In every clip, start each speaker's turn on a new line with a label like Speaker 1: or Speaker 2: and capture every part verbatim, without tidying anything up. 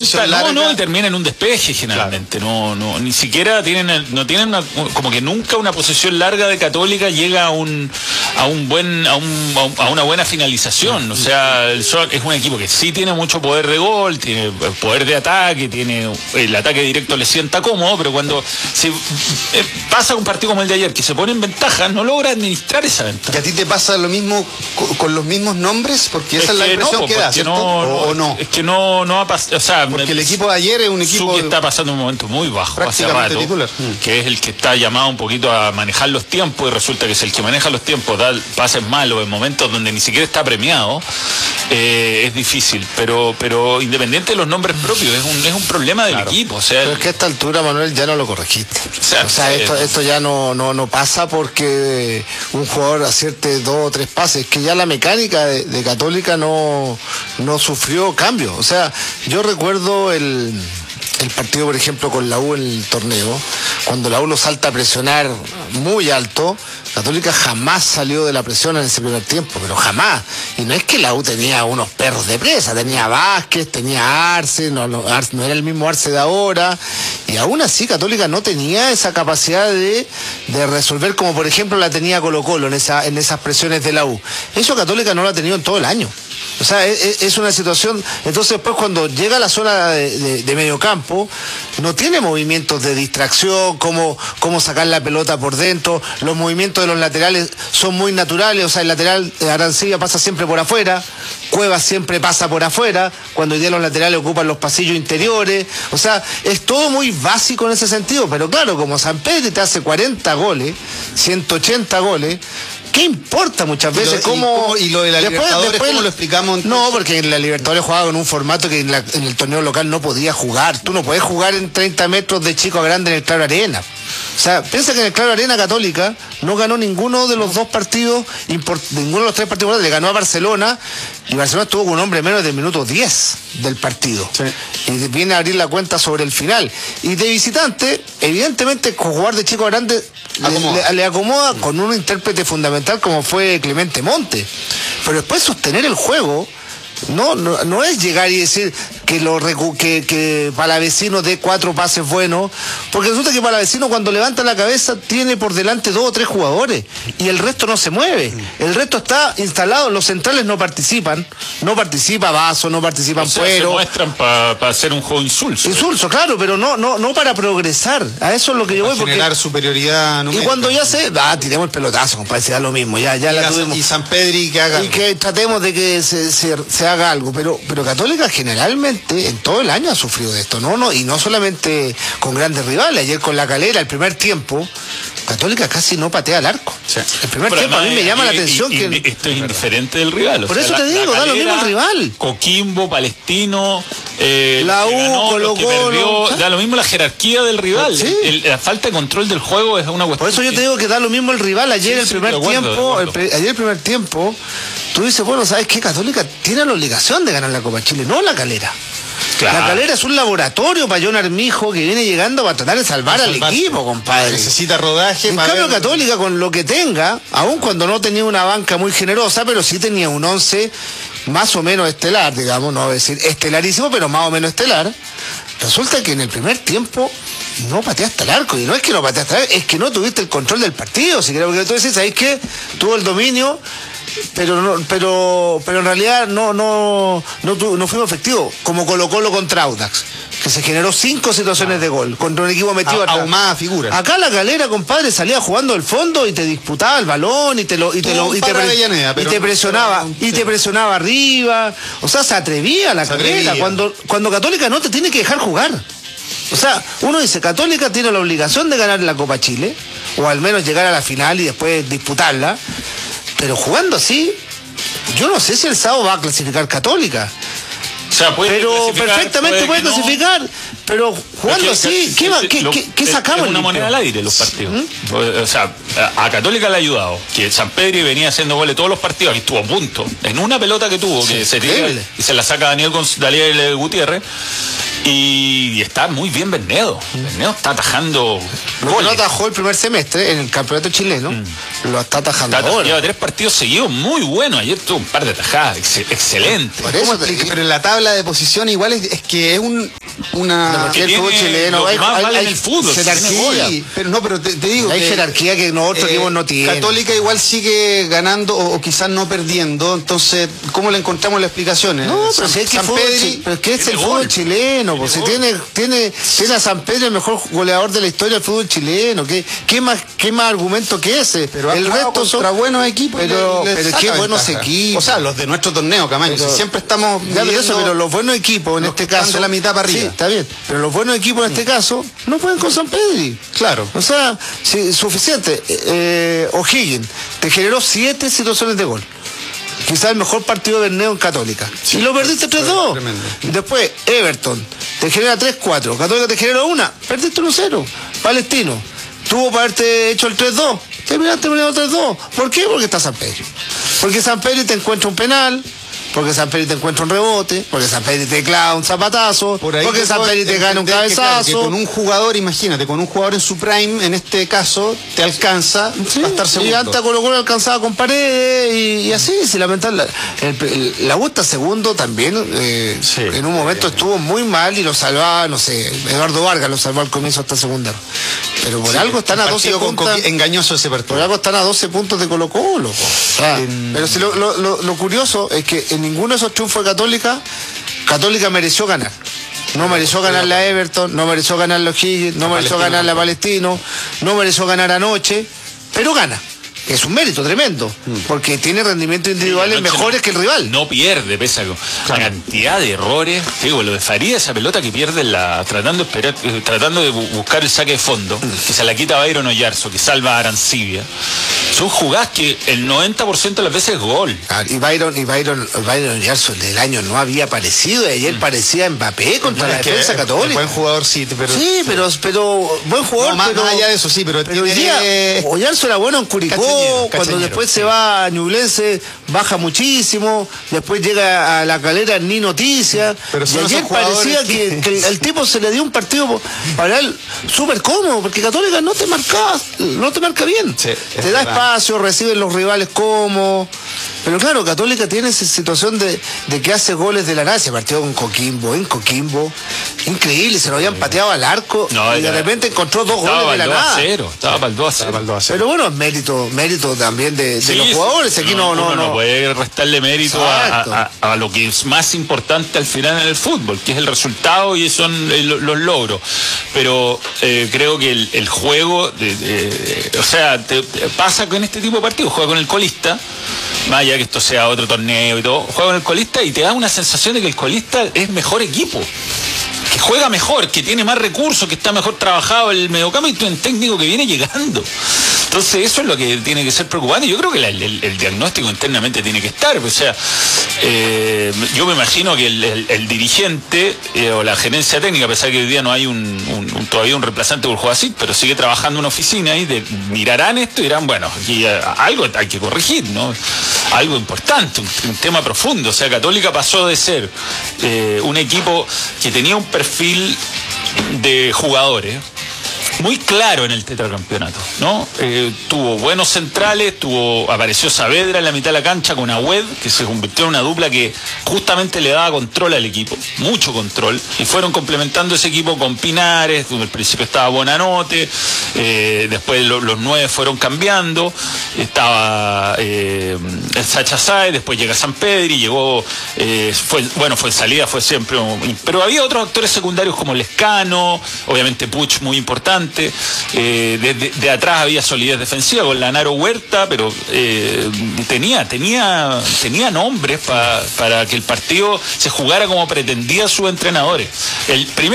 Speaker 1: punta, no, no, y termina en un despeje generalmente. Claro. No, no, ni siquiera tienen, no tienen una, como que nunca una posesión larga de Católica llega a un, a un buen, a, un, a una buena finalización. O sea, el Sol es un equipo que sí tiene mucho poder de gol, tiene poder de ataque, tiene el ataque directo le sienta cómodo, pero cuando se eh, pasa un partido como el de ayer, que se pone en ventaja, no logra administrar esa ventaja.
Speaker 2: ¿Y a ti te pasa lo mismo con, con los mismos nombres? Porque esa es, es la impresión no, que da, ¿cierto?
Speaker 1: No,
Speaker 2: ¿O, o no?
Speaker 1: Es que no, no ha pasado, o sea,
Speaker 2: porque el equipo de ayer es un equipo
Speaker 1: que está pasando un momento muy bajo hace rato, titular. Que es el que está llamado un poquito a manejar los tiempos, y resulta que es el que maneja los tiempos, da pases malos en momentos donde ni siquiera está premiado. Eh, es difícil, pero pero independiente de los nombres propios, es un, es un problema del claro. equipo. O sea,
Speaker 3: pero es que a esta altura, Manuel, ya no lo corregiste. O sea, o sea esto, esto ya no, no, no pasa porque un jugador acierte dos o tres pases, que ya la mecánica de, de Católica no, no sufrió cambio. O sea, yo recuerdo el... el partido, por ejemplo, con la U en el torneo, cuando la U lo salta a presionar muy alto, Católica jamás salió de la presión en ese primer tiempo, pero jamás. Y no es que la U tenía unos perros de presa, tenía Vázquez, tenía Arce, no, no, Arce, no era el mismo Arce de ahora, y aún así Católica no tenía esa capacidad de, de resolver como por ejemplo la tenía Colo-Colo en, esa, en esas presiones de la U. Eso Católica no lo ha tenido en todo el año. O sea, es, es una situación. Entonces después cuando llega a la zona de, de, de medio campo, no tiene movimientos de distracción, cómo, cómo sacar la pelota por dentro, los movimientos de los laterales son muy naturales. O sea, el lateral de Arancibia pasa siempre por afuera, Cuevas siempre pasa por afuera, cuando hoy día los laterales ocupan los pasillos interiores. O sea, es todo muy básico en ese sentido, pero claro, como San Pedro te hace cuarenta goles, ciento ochenta goles, ¿qué importa muchas veces?
Speaker 2: ¿Y lo,
Speaker 3: cómo,
Speaker 2: y, cómo, y lo de la
Speaker 3: después,
Speaker 2: Libertadores,
Speaker 3: después,
Speaker 2: ¿cómo lo explicamos? Entonces?
Speaker 3: No, porque en la Libertadores jugaba con un formato que en, la, en el torneo local no podía jugar. Tú no puedes jugar en treinta metros de chico a grande en el Claro Arena. O sea, piensa que en el Claro Arena Católica no ganó ninguno de los dos partidos, import, ninguno de los tres partidos, le ganó a Barcelona, y Barcelona estuvo con un hombre menos del minuto diez del partido. Sí. Y viene a abrir la cuenta sobre el final. Y de visitante, evidentemente, con jugar de chico a grande acomoda. Le, le acomoda con un intérprete fundamental como fue Clemente Monte. Pero después sostener el juego no, no, no es llegar y decir que lo que, que Palavecino dé cuatro pases buenos, porque resulta que Palavecino cuando levanta la cabeza tiene por delante dos o tres jugadores y el resto no se mueve, el resto está instalado, los centrales no participan, no participa Vaso, no participan
Speaker 1: o sea,
Speaker 3: Puero.
Speaker 1: Se muestran para pa hacer un juego insulso.
Speaker 3: Insulso, claro, pero no, no, no para progresar, a eso es lo que yo
Speaker 2: para
Speaker 3: voy.
Speaker 2: Generar
Speaker 3: porque...
Speaker 2: superioridad numérica.
Speaker 3: Y cuando ya se, ah, tiremos el pelotazo, compadre, se da lo mismo, ya, ya
Speaker 2: y
Speaker 3: la
Speaker 2: la,
Speaker 3: tuvimos.
Speaker 2: Y San Pedri que haga.
Speaker 3: Y que tratemos de que se, se, se haga algo, pero, pero Católica generalmente en todo el año ha sufrido de esto, no, no, y no solamente con grandes rivales. Ayer con La Calera, el primer tiempo, Católica casi no patea al arco. Sí. El primer
Speaker 1: pero
Speaker 3: tiempo
Speaker 1: además,
Speaker 3: a mí me llama
Speaker 1: y,
Speaker 3: la atención
Speaker 1: y,
Speaker 3: que...
Speaker 1: Y esto es indiferente del rival.
Speaker 3: Por
Speaker 1: o
Speaker 3: eso
Speaker 1: sea,
Speaker 3: te
Speaker 1: la,
Speaker 3: digo,
Speaker 1: la
Speaker 3: da
Speaker 1: Calera,
Speaker 3: lo mismo el rival.
Speaker 1: Coquimbo, Palestino, eh,
Speaker 3: la U,
Speaker 1: ganó,
Speaker 3: Colo Colo,
Speaker 1: da lo mismo la jerarquía del rival.
Speaker 3: Sí.
Speaker 1: El, la falta de control del juego es una cuestión.
Speaker 3: Por eso yo te digo que da lo mismo el rival. Ayer sí, el primer sí, acuerdo, tiempo, el pre, ayer el primer tiempo, tú dices, bueno, ¿sabes qué? Católica tiene la obligación de ganar la Copa Chile, no La Calera. Claro. La Calera es un laboratorio para John Armijo que viene llegando para tratar de salvar al equipo, compadre.
Speaker 2: Necesita rodaje.
Speaker 3: En
Speaker 2: para
Speaker 3: cambio,
Speaker 2: ver...
Speaker 3: Católica, con lo que tenga, aun cuando no tenía una banca muy generosa, pero sí tenía un once más o menos estelar, digamos, no voy a decir estelarísimo, pero más o menos estelar. Resulta que en el primer tiempo no pateaste al arco, y no es que no pateaste al arco, es que no tuviste el control del partido, si creo que tú decís, ¿sabes qué? Tuvo el dominio, pero no, pero pero en realidad no no no, tu, no fuimos efectivos, como Colo-Colo contra Audax, que se generó cinco situaciones ah. de gol contra un equipo metido
Speaker 2: a, ahumada figura.
Speaker 3: Acá La Calera, compadre, salía jugando al fondo y te disputaba el balón y te lo y te lo y te, pre, y te presionaba no, y te presionaba arriba, o sea, se atrevía La Calera cuando cuando Católica no te tiene que dejar jugar. O sea, uno dice, Católica tiene la obligación de ganar la Copa Chile, o al menos llegar a la final y después disputarla. Pero jugando así, yo no sé si el sábado va a clasificar Católica.
Speaker 1: O sea, puede
Speaker 3: pero perfectamente puede, puede clasificar, no. Pero jugando
Speaker 1: es que,
Speaker 3: así, ¿qué,
Speaker 1: es,
Speaker 3: ¿qué,
Speaker 1: lo,
Speaker 3: qué, qué sacamos?
Speaker 1: Es una moneda al aire los partidos. ¿Mm? O sea, a Católica le ha ayudado que San Pedri venía haciendo goles todos los partidos, y estuvo a punto. En una pelota que tuvo, sí, que se tira y se la saca Daniel, Daniel Gutiérrez. Y, y está muy bien Bernedo. Bernedo está atajando.
Speaker 3: Lo no atajó el primer semestre en el campeonato chileno, mm. lo está atajando
Speaker 1: está
Speaker 3: ahora.
Speaker 1: Lleva tres partidos seguidos muy buenos. Ayer tuvo un par de atajadas ex excelentes.
Speaker 2: Por eso, pero en la tabla de posición igual es, es que es un una
Speaker 3: no, porque el fútbol chileno hay,
Speaker 1: más
Speaker 3: hay,
Speaker 1: vale
Speaker 3: hay
Speaker 1: en el fútbol,
Speaker 3: jerarquía.
Speaker 2: Sí, pero no, pero te, te digo
Speaker 3: hay
Speaker 2: que,
Speaker 3: jerarquía que no, otros eh, equipos no tienen.
Speaker 2: Católica igual sigue ganando o, o quizás no perdiendo. Entonces, ¿cómo le encontramos las explicaciones?
Speaker 3: No, pero
Speaker 2: San,
Speaker 3: si es que,
Speaker 2: San
Speaker 3: fútbol,
Speaker 2: Pedri,
Speaker 3: pero es, que es el fútbol chileno, pues si tiene, tiene, tiene a San Pedro el mejor goleador de la historia del fútbol chileno. ¿Qué, qué más, qué más argumento que ese?
Speaker 2: Pero
Speaker 3: el resto son
Speaker 2: buenos equipos.
Speaker 3: Pero, le, le pero qué buenos equipos.
Speaker 2: O sea, los de nuestro torneo, Camaño. Si siempre estamos.
Speaker 3: Ya, pero, eso, pero los buenos equipos en este caso.
Speaker 2: De la mitad para arriba.
Speaker 3: Sí, está bien. Pero los buenos equipos en este caso no pueden con San Pedri.
Speaker 2: Claro.
Speaker 3: O sea, sí, suficiente. Eh, O'Higgins te generó siete situaciones de gol. Quizás el mejor partido de Bernedo en Católica. Sí, y lo perdiste tres dos. Después, Everton te genera tres cuatro. Católica te genera una. Perdiste uno cero. Palestino tuvo para haberte hecho el tres dos. Terminaste perdiendo tres dos. ¿Por qué? Porque está San Pedro. Porque San Pedro te encuentra un penal. Porque San Pedro te encuentra un rebote, porque San Pedro te clava un zapatazo, Por porque San Pedro te gana un cabezazo.
Speaker 2: Que, claro, que con un jugador, imagínate, con un jugador en su prime, en este caso, te alcanza
Speaker 3: sí,
Speaker 2: a estar segundo.
Speaker 3: Y Anta Colo Colo alcanzaba con Paredes y, y así, si lamentable. La U está segundo también, eh, sí, en un momento bien. Estuvo muy mal y lo salvaba, no sé, Eduardo Vargas lo salvó al comienzo hasta segunda. Pero por sí, algo están a doce puntos. Con,
Speaker 2: engañoso ese partido.
Speaker 3: Por algo están a doce puntos de Colo Colo. Ah, en... Pero si lo, lo, lo, lo curioso es que en ninguno de esos triunfos de Católica, Católica mereció ganar. No mereció ganar la Everton, no mereció ganar los O'Higgins, no mereció ganar la Palestino, no mereció ganar anoche, pero gana. Es un mérito tremendo, porque tiene rendimientos individuales sí, mejores no, que el rival.
Speaker 1: No pierde, pese a la claro. cantidad de errores. Digo, lo de Faría, esa pelota que pierde la, tratando, de esperar, eh, tratando de bu buscar el saque de fondo, mm. que se la quita a Byron Oyarzo, que salva a Arancibia. Son jugadas que el noventa por ciento de las veces es gol.
Speaker 3: Ah, y Byron, y Byron, Byron Oyarzo el del año no había aparecido, y ayer mm. parecía Mbappé contra bueno, la defensa católica.
Speaker 2: Buen jugador, sí, pero.
Speaker 3: Sí, pero, pero buen jugador.
Speaker 2: No,
Speaker 3: pero,
Speaker 2: más allá de eso, sí, pero.
Speaker 3: pero tiene... Oyarzo era bueno en Curicó. Cachañero, cuando cachañero, después sí. se va a Ñublense, baja muchísimo, después llega a la Calera ni noticia, pero y ayer parecía que, que, que el, el tipo se le dio un partido para él súper cómodo, porque Católica no te marca, no te marca bien, sí, te da verdad. Espacio, reciben los rivales cómodos, pero claro, Católica tiene esa situación de, de que hace goles de la nada. Se partió con Coquimbo, en Coquimbo, increíble, se lo habían pateado al arco no, y de repente encontró dos goles de la nada.
Speaker 1: Cero, estaba para el dos a cero.
Speaker 3: Pero bueno, es mérito, mérito también de, de sí, los jugadores. Aquí no, no, no,
Speaker 1: no, no puede restarle mérito a, a, a lo que es más importante al final en el fútbol, que es el resultado y son el, los logros. Pero eh, creo que el, el juego, de, de, de, o sea, te, te pasa con este tipo de partidos, juega con el colista. Más allá que esto sea otro torneo y todo, juega con el colista y te da una sensación de que el colista es mejor equipo, que juega mejor, que tiene más recursos, que está mejor trabajado el mediocampo y tú en técnico que viene llegando. Entonces eso es lo que tiene que ser preocupante. Yo creo que la, el, el diagnóstico internamente tiene que estar. O sea, eh, yo me imagino que el, el, el dirigente eh, o la gerencia técnica, a pesar que hoy día no hay un, un, un todavía un reemplazante por Joacit, pero sigue trabajando en una oficina y de, mirarán esto y dirán, bueno, aquí algo hay que corregir, ¿no? Algo importante, un, un tema profundo. O sea, Católica pasó de ser eh, un equipo que tenía un perfil de jugadores muy claro en el tetracampeonato, ¿no? Eh, tuvo buenos centrales, tuvo apareció Saavedra en la mitad de la cancha con Agüed, que se convirtió en una dupla que justamente le daba control al equipo, mucho control, y fueron complementando ese equipo con Pinares, donde al principio estaba Bonanote, eh, después lo, los nueve fueron cambiando, estaba eh, el Sacha Sáez, después llega San Pedri, llegó, eh, fue, bueno, fue en salida, fue siempre, un, pero había otros actores secundarios como Lescano, obviamente Puch muy importante. Eh, de, de, de atrás había solidez defensiva con Lanaro Huerta, pero eh, tenía tenía tenía nombres pa, para que el partido se jugara como pretendía sus entrenadores. El primer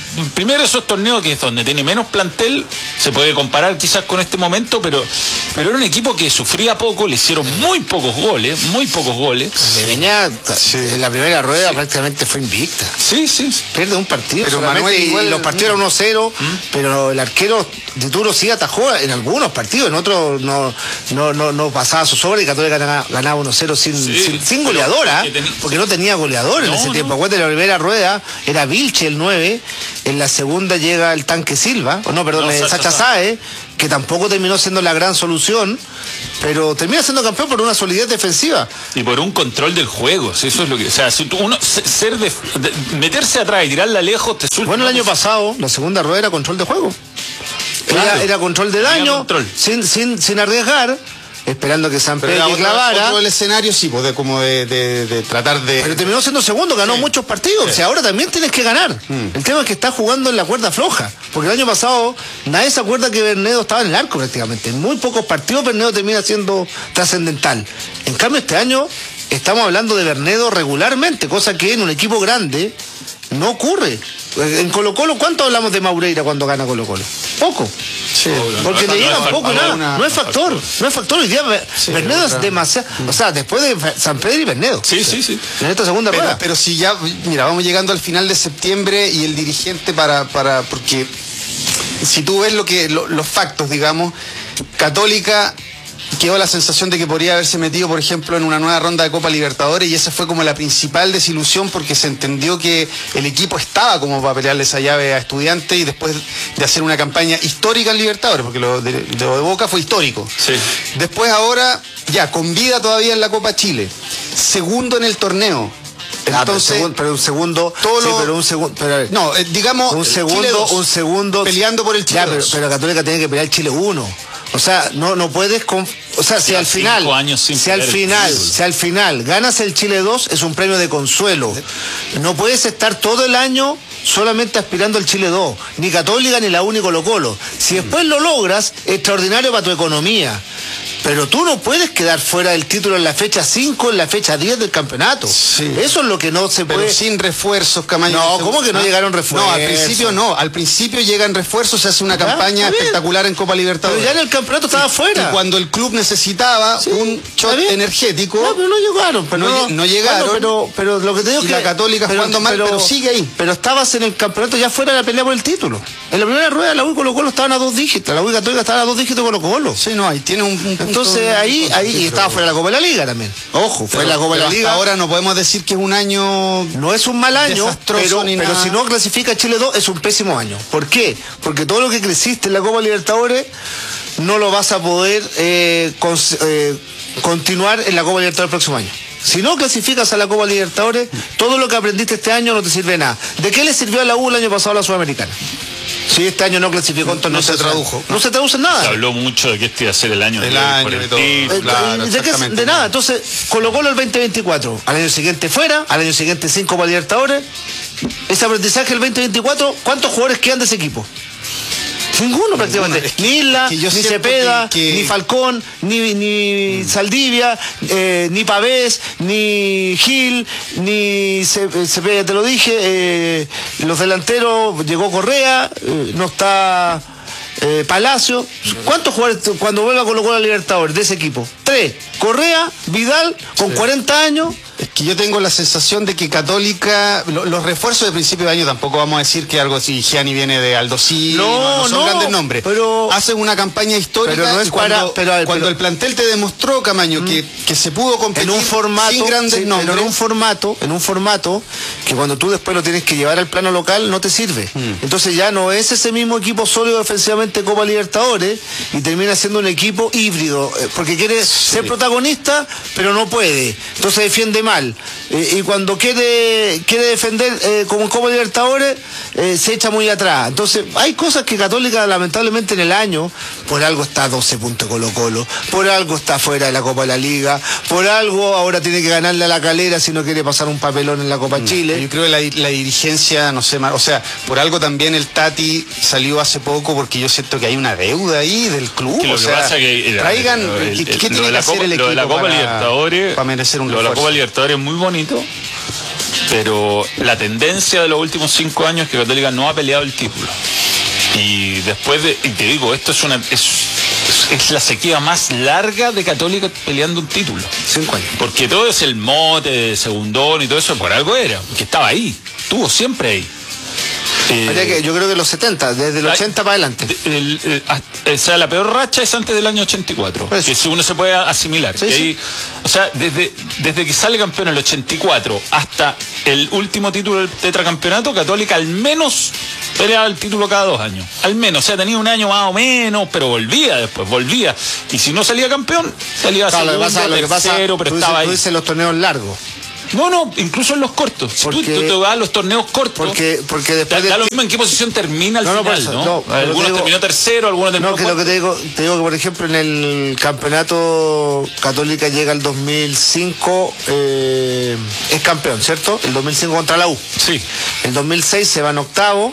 Speaker 1: primero esos torneos que es donde tiene menos plantel, se puede comparar quizás con este momento, pero, pero era un equipo que sufría poco, le hicieron muy pocos goles, muy pocos goles.
Speaker 3: Le venía, sí. En la primera rueda sí. prácticamente fue invicta.
Speaker 1: Sí, sí.
Speaker 3: Pierde un partido,
Speaker 2: pero Manuel, igual,
Speaker 3: los partidos eran uno cero, ¿Mm? pero el arquero de Turo sí atajó en algunos partidos, en otros no, no, no, no pasaba su sobre y Católica ganaba, ganaba uno cero sin, sí, sin, sin goleadora, porque no tenía goleador en no, ese tiempo. No. Acuérdate, la primera rueda era Vilche el nueve, en la segunda llega el Tanque Silva, o no, perdón, no, Sacha, Sacha Sáez, que tampoco terminó siendo la gran solución, pero termina siendo campeón por una solidez defensiva. Y
Speaker 1: por un control del juego, eso es lo que... O sea, si uno ser de, de, meterse atrás y tirarla lejos te suelta.
Speaker 3: Bueno, el año pasado, la segunda rueda era control de juego. Claro. Era, era control de daño, control. Sin, sin, sin arriesgar, esperando que San Pedro clavara.
Speaker 2: Otro el escenario, sí, pues de, como de, de, de tratar de...
Speaker 3: Pero terminó siendo segundo, ganó sí. muchos partidos. Sí. O sea, ahora también tienes que ganar. Mm. El tema es que está jugando en la cuerda floja. Porque el año pasado nadie se acuerda que Bernedo estaba en el arco prácticamente. En muy pocos partidos Bernedo termina siendo trascendental. En cambio, este año estamos hablando de Bernedo regularmente, cosa que en un equipo grande no ocurre. En Colo Colo, ¿cuánto hablamos de Maureira cuando gana Colo Colo? Poco. Sí, porque no, le llega no poco nada. Una, no es factor. No es factor. Hoy día sí, Bernedo otra. es demasiado. O sea, después de San Pedro y Bernedo.
Speaker 1: Sí, sí, sí.
Speaker 3: En esta segunda
Speaker 2: pero,
Speaker 3: rueda.
Speaker 2: Pero si ya, mira, vamos llegando al final de septiembre y el dirigente para, para, porque si tú ves lo que, lo, los factos, digamos, Católica quedó la sensación de que podría haberse metido, por ejemplo, en una nueva ronda de Copa Libertadores, y esa fue como la principal desilusión, porque se entendió que el equipo estaba como para pelearle esa llave a Estudiantes, y después de hacer una campaña histórica en Libertadores, porque lo de, lo de Boca fue histórico.
Speaker 1: Sí.
Speaker 2: Después ahora, ya, con vida todavía en la Copa Chile, segundo en el torneo. Entonces,
Speaker 3: ah, pero, un segundo, todo sí,
Speaker 2: lo,
Speaker 3: pero un segundo, pero,
Speaker 2: no, eh, digamos,
Speaker 3: un segundo, dos, un segundo
Speaker 2: peleando por el Chile.
Speaker 3: Ya, pero, pero Católica tiene que pelear el Chile uno. O sea, no, no puedes, con, o sea, si al final, si al final, si al final ganas el Chile dos, es un premio de consuelo. No puedes estar todo el año solamente aspirando al Chile dos, ni Católica ni la U ni Colo Colo. Si después lo logras, extraordinario para tu economía. Pero tú no puedes quedar fuera del título en la fecha cinco, en la fecha diez del campeonato. Sí. Eso es lo que no se puede.
Speaker 2: Pero sin refuerzos, Camaño.
Speaker 3: No, ¿cómo que no, no llegaron refuerzos?
Speaker 2: No, al principio no. Al principio llegan refuerzos, se hace una ¿Ya? campaña espectacular en Copa Libertadores.
Speaker 3: Pero ya en el campeonato estaba
Speaker 2: y,
Speaker 3: fuera.
Speaker 2: Y cuando el club necesitaba sí, un shot energético.
Speaker 3: No, pero no llegaron. Pero
Speaker 2: no,
Speaker 3: no,
Speaker 2: no llegaron.
Speaker 3: Bueno, pero, pero lo que te digo es que
Speaker 2: la Católica pero, jugando mal, pero, pero sigue ahí.
Speaker 3: Pero estabas en el campeonato ya fuera de la pelea por el título. En la primera rueda la U y Colo Colo estaban a dos dígitos. La U y Católica estaban a dos dígitos con Colo Colo.
Speaker 2: Sí, no, ahí tiene un, un
Speaker 3: Entonces ahí. Ahí y estaba fuera de la Copa de la Liga también. Ojo, fuera de la Copa de la Liga.
Speaker 2: Ahora no podemos decir que es un año.
Speaker 3: No es un mal año, pero, pero si no clasifica Chile dos, es un pésimo año. ¿Por qué? Porque todo lo que creciste en la Copa Libertadores no lo vas a poder eh, con, eh, continuar en la Copa Libertadores el próximo año. Si no clasificas a la Copa Libertadores, todo lo que aprendiste este año no te sirve de nada. ¿De qué le sirvió a la U el año pasado a la Sudamericana? Si este año no clasificó, entonces
Speaker 2: no, no se tradujo.
Speaker 3: No, no se traduce en nada.
Speaker 1: Se habló mucho de que este iba a ser el año
Speaker 2: del año de todo.
Speaker 3: Eh, claro, de, que, de nada. Entonces, Colo Colo el veinte veinticuatro. Al año siguiente fuera, al año siguiente cinco para Libertadores. Ese aprendizaje el veinte veinticuatro, ¿cuántos jugadores quedan de ese equipo? Ninguno prácticamente. Es que, ni Isla, ni Cepeda, que, que... ni Falcón, ni, ni mm. Saldivia, eh, ni Pavés, ni Gil, ni Cepeda, te lo dije. Eh, los delanteros, llegó Correa, eh, no está eh, Palacio. ¿Cuántos jugadores cuando vuelva a Colo Colo a Libertadores de ese equipo? Tres. Correa, Vidal, con sí. cuarenta años.
Speaker 2: Es que yo tengo la sensación de que Católica, lo, los refuerzos de principio de año tampoco vamos a decir que algo así, Gianni viene de Aldo Civi, no, no, no son no, grandes nombres,
Speaker 3: pero
Speaker 2: hacen una campaña histórica
Speaker 3: pero no es
Speaker 2: y cuando,
Speaker 3: para, pero, ver,
Speaker 2: cuando
Speaker 3: pero,
Speaker 2: el plantel te demostró, Camaño, mm, que, que se pudo competir
Speaker 3: en un formato,
Speaker 2: sin grandes
Speaker 3: sí,
Speaker 2: nombres.
Speaker 3: Pero en un formato, en un formato que cuando tú después lo tienes que llevar al plano local no te sirve. Mm. Entonces ya no es ese mismo equipo sólido defensivamente Copa Libertadores y termina siendo un equipo híbrido, porque quiere sí. ser protagonista, pero no puede. Entonces defiende mal. Eh, y cuando quiere quiere defender eh, como en Copa Libertadores eh, se echa muy atrás. Entonces hay cosas que Católica lamentablemente en el año, por algo está a doce puntos Colo Colo, por algo está fuera de la Copa de la Liga, por algo ahora tiene que ganarle a la Calera si no quiere pasar un papelón en la Copa
Speaker 2: mm,
Speaker 3: Chile.
Speaker 2: Yo creo que la, la dirigencia, no sé, o sea, por algo también el Tati salió hace poco porque yo siento que hay una deuda ahí del club.
Speaker 1: Que
Speaker 2: o sea,
Speaker 1: que
Speaker 2: traigan,
Speaker 1: el, el,
Speaker 2: ¿qué, qué
Speaker 1: el,
Speaker 2: tiene que hacer
Speaker 1: Copa,
Speaker 2: el equipo
Speaker 1: lo de la Copa
Speaker 2: para,
Speaker 1: Libertadores,
Speaker 2: para merecer un
Speaker 1: lo de la Copa Libertadores es muy bonito, pero la tendencia de los últimos cinco años es que Católica no ha peleado el título. Y después de, y te digo, esto es una es, es la sequía más larga de Católica peleando un título.
Speaker 3: Cinco años.
Speaker 1: Porque todo es el mote de segundón y todo eso, por algo era, que estaba ahí, estuvo siempre ahí.
Speaker 3: Eh, que yo creo que los setenta, desde el ochenta para adelante.
Speaker 1: El, el, el, o sea, la peor racha es antes del año ochenta y cuatro, pues, que si uno se puede asimilar. Sí, que ahí, sí. O sea, desde, desde que sale campeón en el ochenta y cuatro hasta el último título del tetracampeonato, Católica al menos peleaba el título cada dos años. Al menos, o sea, tenía un año más o menos, pero volvía después, volvía. Y si no salía campeón, salía
Speaker 3: claro,
Speaker 1: segundo,
Speaker 3: lo que pasa,
Speaker 1: tercero,
Speaker 3: pero
Speaker 1: tú
Speaker 3: estaba
Speaker 1: dices, ahí.
Speaker 3: Tú dices los torneos largos.
Speaker 1: No, no, incluso en los cortos. Si porque, tú, tú te vas a los torneos cortos,
Speaker 3: porque, porque después
Speaker 1: da, da
Speaker 3: de...
Speaker 1: lo mismo en qué posición termina al
Speaker 3: no,
Speaker 1: final,
Speaker 3: no,
Speaker 1: ¿no?
Speaker 3: no
Speaker 1: algunos
Speaker 3: digo,
Speaker 1: terminó tercero, algunos terminó
Speaker 3: no, que
Speaker 1: cuarto.
Speaker 3: lo que te digo, te digo que por ejemplo en el campeonato Católica llega el dos mil cinco, eh, es campeón, ¿cierto? El dos mil cinco contra la U.
Speaker 1: Sí.
Speaker 3: El dos mil seis se va en octavo.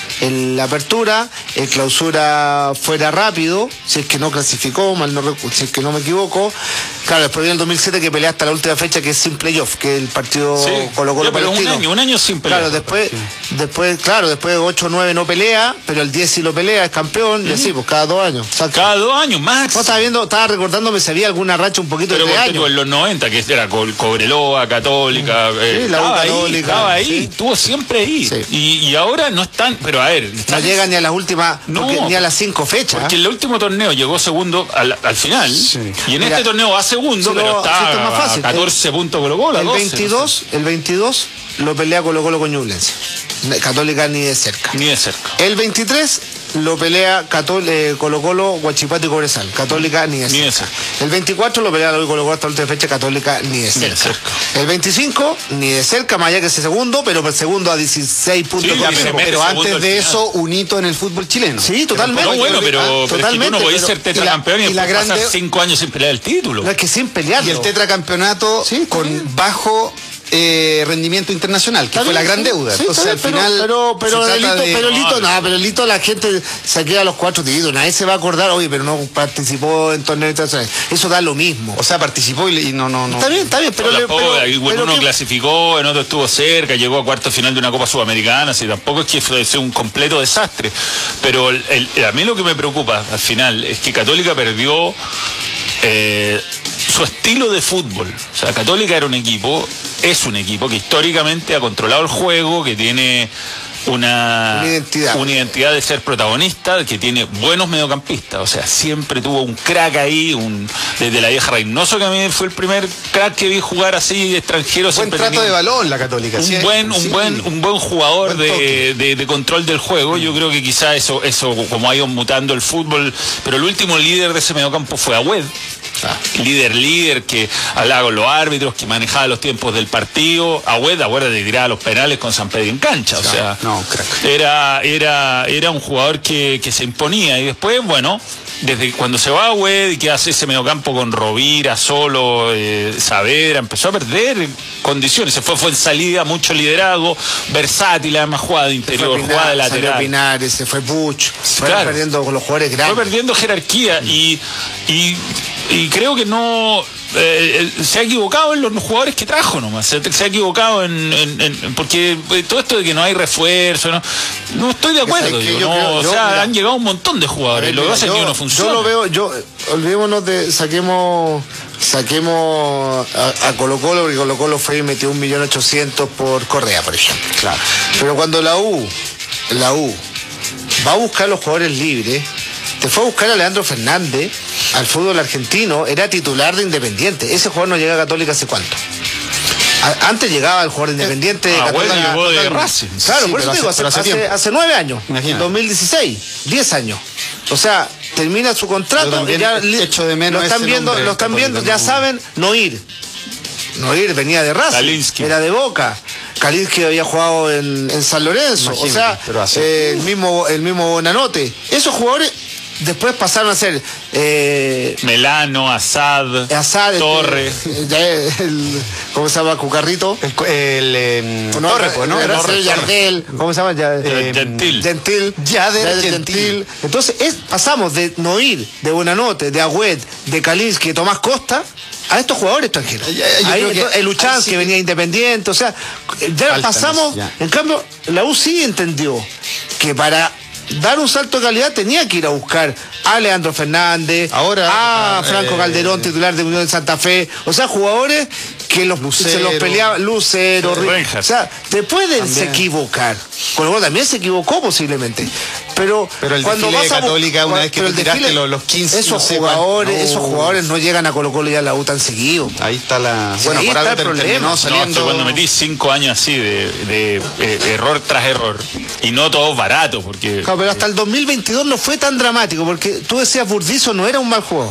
Speaker 3: En la apertura, el clausura fuera rápido, si es que no clasificó, mal no si es que no me equivoco. Claro, después viene el dos mil siete que pelea hasta la última fecha, que es sin playoff, que el partido
Speaker 1: sí,
Speaker 3: Colo-Colo
Speaker 1: pero un año, un año sin playoff.
Speaker 3: Claro, después, sí. después, claro, después ocho nueve no pelea, pero el diez sí lo pelea, es campeón, mm. y así, pues cada dos años.
Speaker 1: O sea, cada dos años, más.
Speaker 3: No, estaba viendo, estaba recordándome si había alguna racha un poquito
Speaker 1: pero
Speaker 3: de años.
Speaker 1: En los noventa, que era Cobreloa, Católica, mm. eh,
Speaker 3: sí, la
Speaker 1: estaba
Speaker 3: Católica,
Speaker 1: ahí, estaba ahí,
Speaker 3: sí.
Speaker 1: estuvo siempre ahí. Sí. Y, y ahora no están, pero a ver. Están,
Speaker 3: no llegan ni a las últimas, no, ni a las cinco fechas.
Speaker 1: Porque el último torneo llegó segundo al, al final, sí. y en Mira, este torneo va segundo, pero lo, está
Speaker 3: es más fácil.
Speaker 1: a catorce el, puntos Colo-Colo.
Speaker 3: El doce, veintidós, no sé. El veintidós lo pelea Colo-Colo con Ñublense. Católica ni de cerca.
Speaker 1: Ni de cerca.
Speaker 3: El veintitrés lo pelea eh, Colo-Colo, Huachipato y Cobresal. Católica ni de cerca. Ni de cerca. El veinticuatro lo pelea Colo-Colo hasta la última fecha. Católica ni de cerca. Ni de cerca. El veinticinco ni de cerca, más allá que ese segundo, pero el segundo a dieciséis puntos.
Speaker 2: Sí, pero, pero antes de eso, un hito en el fútbol chileno.
Speaker 3: Sí, totalmente.
Speaker 1: No, bueno, pero, ah, pero totalmente, es que tú no podés ser tetracampeón y, y, y después grande... pasar cinco años sin pelear el título.
Speaker 3: No, es que sin pelear.
Speaker 2: Y el tetracampeonato sí, con bien. bajo... Eh, rendimiento internacional, que fue bien, la gran deuda.
Speaker 3: Sí,
Speaker 2: Entonces, al
Speaker 3: pero,
Speaker 2: final.
Speaker 3: Pero, pero, pero, el hito,
Speaker 2: de...
Speaker 3: pero el hito, nada, pero el hito la gente se queda a los cuatro títulos. Nadie se va a acordar, oye, pero no participó en torneos internacionales. Eso da lo mismo.
Speaker 2: O sea, participó y no, no, no.
Speaker 3: Está bien, está bien, pero.
Speaker 1: Le,
Speaker 3: pero,
Speaker 1: pero bueno, uno que... clasificó, en otro estuvo cerca, llegó a cuarto final de una Copa Sudamericana, así tampoco es que fue un completo desastre. Pero el, el, a mí lo que me preocupa al final es que Católica perdió. Eh, su estilo de fútbol. O sea, Católica era un equipo, es un equipo que históricamente ha controlado el juego, que tiene una,
Speaker 3: una, identidad.
Speaker 1: una identidad de ser protagonista, que tiene buenos mediocampistas. O sea, siempre tuvo un crack ahí, un desde la vieja Reynoso, que a mí fue el primer crack que vi jugar así extranjero.
Speaker 2: Buen trato tenía, de balón la Católica.
Speaker 1: Un,
Speaker 2: ¿sí?
Speaker 1: buen, un,
Speaker 2: sí.
Speaker 1: buen, un buen jugador buen de, de, de control del juego. Yo creo que quizá eso, eso como ha ido mutando el fútbol, pero el último líder de ese mediocampo fue Agüed. Ah. Líder, líder, que hablaba con los árbitros, que manejaba los tiempos del partido. Agüed, Agüed de tirar los penales con San Pedro en cancha. O no, sea,
Speaker 2: no, crack.
Speaker 1: Era, era, era un jugador que, que se imponía. Y después, bueno, desde cuando se va a Agüed y que hace ese mediocampo con Rovira, Solo, eh, Saavedra, empezó a perder condiciones. Se fue, fue en salida, mucho liderazgo, versátil, además jugada de interior, Pinar, jugada de lateral.
Speaker 3: Pinares, se fue Puch, fue
Speaker 1: claro.
Speaker 3: perdiendo con los jugadores grandes.
Speaker 1: Fue perdiendo jerarquía mm. y, y Y creo que no eh, se ha equivocado en los jugadores que trajo nomás, se, se ha equivocado en, en, en porque todo esto de que no hay refuerzo, no, no estoy de acuerdo, digo, yo no, creo, yo, o sea, mira, han llegado un montón de jugadores, ver, lo que pasa es que no funciona.
Speaker 3: Yo lo veo, yo olvidémonos de, saquemos saquemos a, a Colo Colo, porque Colo Colo fue y metió un millón ochocientos por Correa, por ejemplo.
Speaker 2: Claro.
Speaker 3: Pero cuando la U, la U va a buscar los jugadores libres, te fue a buscar a Leandro Fernández al fútbol argentino, era titular de Independiente. Ese jugador no llega a Católica hace cuánto. A, antes llegaba el jugador de Independiente.
Speaker 1: Ah,
Speaker 3: Católica,
Speaker 1: bueno, llegó de Racing.
Speaker 3: Claro,
Speaker 2: sí,
Speaker 3: por eso digo, hace, hace, hace, hace nueve años. Imagina. dos mil dieciséis, diez años. O sea, termina su contrato y ya
Speaker 2: echo de menos
Speaker 3: lo están viendo, lo están viendo, ya saben, no ir. No ir, venía de Racing,
Speaker 1: Kalinsky.
Speaker 3: Era de Boca. Kalinsky había jugado en, en San Lorenzo. Imagínate, o sea, eh, el mismo el mismo Bonanote. Esos jugadores después pasaron a ser eh,
Speaker 1: Melano, Asad,
Speaker 3: Asad
Speaker 1: Torre.
Speaker 3: El, el, el, ¿cómo se llama? Cucarrito.
Speaker 2: El, el eh,
Speaker 3: no,
Speaker 2: Torre, pues, ¿no?
Speaker 3: El, el, el Yardel. ¿Cómo se llama? Ya,
Speaker 1: eh, Gentil.
Speaker 3: Gentil.
Speaker 2: Yader Gentil.
Speaker 3: Gentil. Entonces es, pasamos de Noir, de Buenanote, de Agüed, de Kalinski, de Tomás Costa, a estos jugadores extranjeros.
Speaker 2: Yo
Speaker 3: ahí,
Speaker 2: creo que,
Speaker 3: el Luchán, sí, que venía independiente, o sea, ya Faltan, pasamos. Ya. En cambio, la U sí entendió que para dar un salto de calidad tenía que ir a buscar a Leandro Fernández, ahora, a Franco eh, Calderón, titular de Unión de Santa Fe, o sea, jugadores que los, Lucero, se los peleaban, Lucero, o sea, te pueden también. equivocar. Colo-Colo también se equivocó posiblemente. Pero,
Speaker 2: pero el
Speaker 3: cuando
Speaker 2: desfile
Speaker 3: vas
Speaker 2: de
Speaker 3: a,
Speaker 2: Católica, una vez que tú tiraste desfile, los, los quince,
Speaker 3: esos
Speaker 2: no sé
Speaker 3: jugadores,
Speaker 2: no.
Speaker 3: esos jugadores no llegan a Colo-Colo y a la U tan seguido.
Speaker 2: Ahí está la.
Speaker 3: Sí, bueno, por algo el problema.
Speaker 1: Saliendo... No, cuando metí cinco años así de, de, de error tras error y no todo barato, porque.
Speaker 3: Claro, pero hasta el dos mil veintidós no fue tan dramático, porque tú decías Burdizo no era un mal jugador.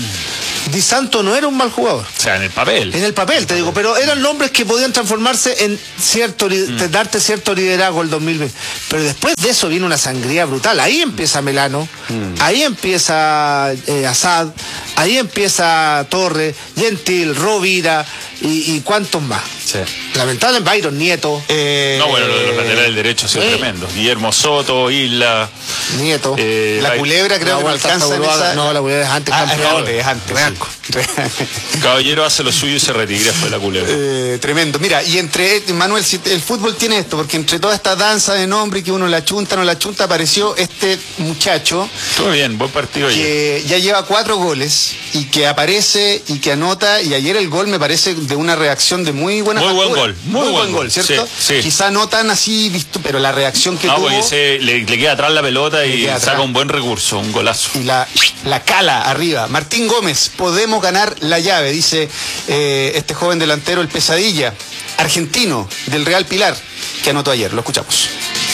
Speaker 3: Di Santo no era un mal jugador.
Speaker 1: O sea, en el papel.
Speaker 3: En el papel, en te papel. digo, pero eran nombres que podían transformarse en cierto, mm. darte cierto liderazgo el dos mil veinte. Pero después de eso viene una sangría brutal. Ahí empieza Melano, mm. ahí empieza eh, Asad, ahí empieza Torre, Gentil, Rovira y, y cuántos más.
Speaker 1: Sí.
Speaker 3: Lamentablemente, Byron Nieto.
Speaker 1: Eh, no, bueno, lo de los laterales del derecho ha sido eh. tremendo. Guillermo Soto, Isla.
Speaker 3: Nieto.
Speaker 2: Eh, la culebra creo no, que no alcanza en esa...
Speaker 3: No, la culebra es antes.
Speaker 2: Ah, campeón. Es antes, es antes.
Speaker 1: Caballero hace lo suyo y se retira después de la culebra.
Speaker 2: Eh, tremendo. Mira, y entre, Manuel, el fútbol tiene esto, porque entre toda esta danza de nombre que uno la chunta, no la chunta, apareció este muchacho.
Speaker 1: Todo bien, buen partido.
Speaker 2: Que ya. ya lleva cuatro goles y que aparece y que anota, y ayer el gol me parece de una reacción de muy buena
Speaker 1: Muy
Speaker 2: factura.
Speaker 1: buen gol.
Speaker 2: Muy, muy buen gol, ¿cierto?
Speaker 1: Sí, sí.
Speaker 2: Quizá no tan así visto, pero la reacción que
Speaker 1: no,
Speaker 2: tuvo...
Speaker 1: porque se, le, le queda atrás la pelota y saca un buen recurso, un golazo.
Speaker 2: Y la, la cala arriba. Martín Gómez, podemos ganar la llave, dice eh, este joven delantero, el Pesadilla, argentino, del Real Pilar, que anotó ayer. Lo escuchamos.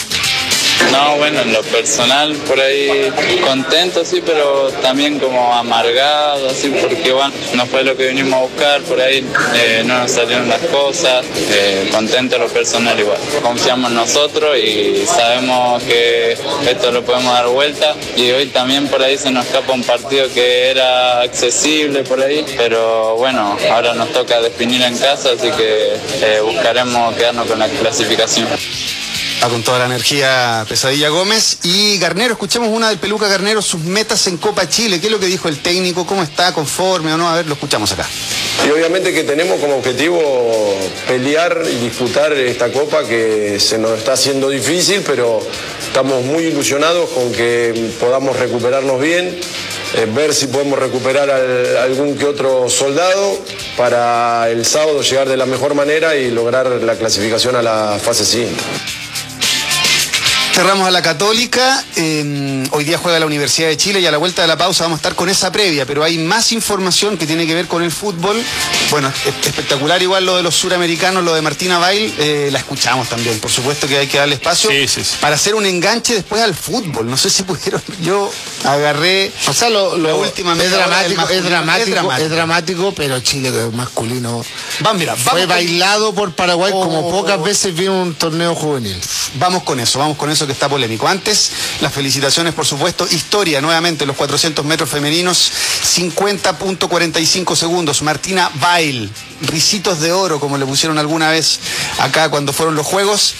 Speaker 4: No, bueno, en lo personal por ahí contento, sí, pero también como amargado, así, porque bueno, no fue lo que vinimos a buscar, por ahí eh, no nos salieron las cosas, eh, contento en lo personal igual. Confiamos en nosotros y sabemos que esto lo podemos dar vuelta, y hoy también por ahí se nos escapa un partido que era accesible por ahí, pero bueno, ahora nos toca definir en casa, así que eh, buscaremos quedarnos con la clasificación.
Speaker 2: Va con toda la energía Pesadilla Gómez. Y Garnero, escuchemos una del Peluca Garnero, sus metas en Copa Chile. ¿Qué es lo que dijo el técnico? ¿Cómo está? ¿Conforme o no? A ver, lo escuchamos acá.
Speaker 5: Y obviamente que tenemos como objetivo pelear y disputar esta Copa, que se nos está haciendo difícil, pero estamos muy ilusionados con que podamos recuperarnos bien, eh, ver si podemos recuperar al, algún que otro soldado para el sábado llegar de la mejor manera y lograr la clasificación a la fase siguiente.
Speaker 2: Cerramos a la Católica, eh, hoy día juega la Universidad de Chile y a la vuelta de la pausa vamos a estar con esa previa, pero hay más información que tiene que ver con el fútbol. Bueno, es espectacular igual lo de los suramericanos, lo de Martina Bail, eh, la escuchamos también, por supuesto que hay que darle espacio
Speaker 1: sí, sí, sí.
Speaker 2: para hacer un enganche después al fútbol. No sé si pudieron, yo agarré,
Speaker 3: o sea, lo, lo
Speaker 2: la última
Speaker 3: es dramático, es dramático,
Speaker 2: es dramático,
Speaker 3: es dramático, pero Chile masculino
Speaker 2: va, mira, vamos
Speaker 3: fue
Speaker 2: con...
Speaker 3: bailado por Paraguay oh, como pocas veces vi un torneo juvenil.
Speaker 2: Vamos con eso, vamos con eso que está polémico. Antes, las felicitaciones, por supuesto. Historia, nuevamente, los cuatrocientos metros femeninos, cincuenta punto cuarenta y cinco segundos. Martina Bail, risitos de oro, como le pusieron alguna vez acá cuando fueron los Juegos.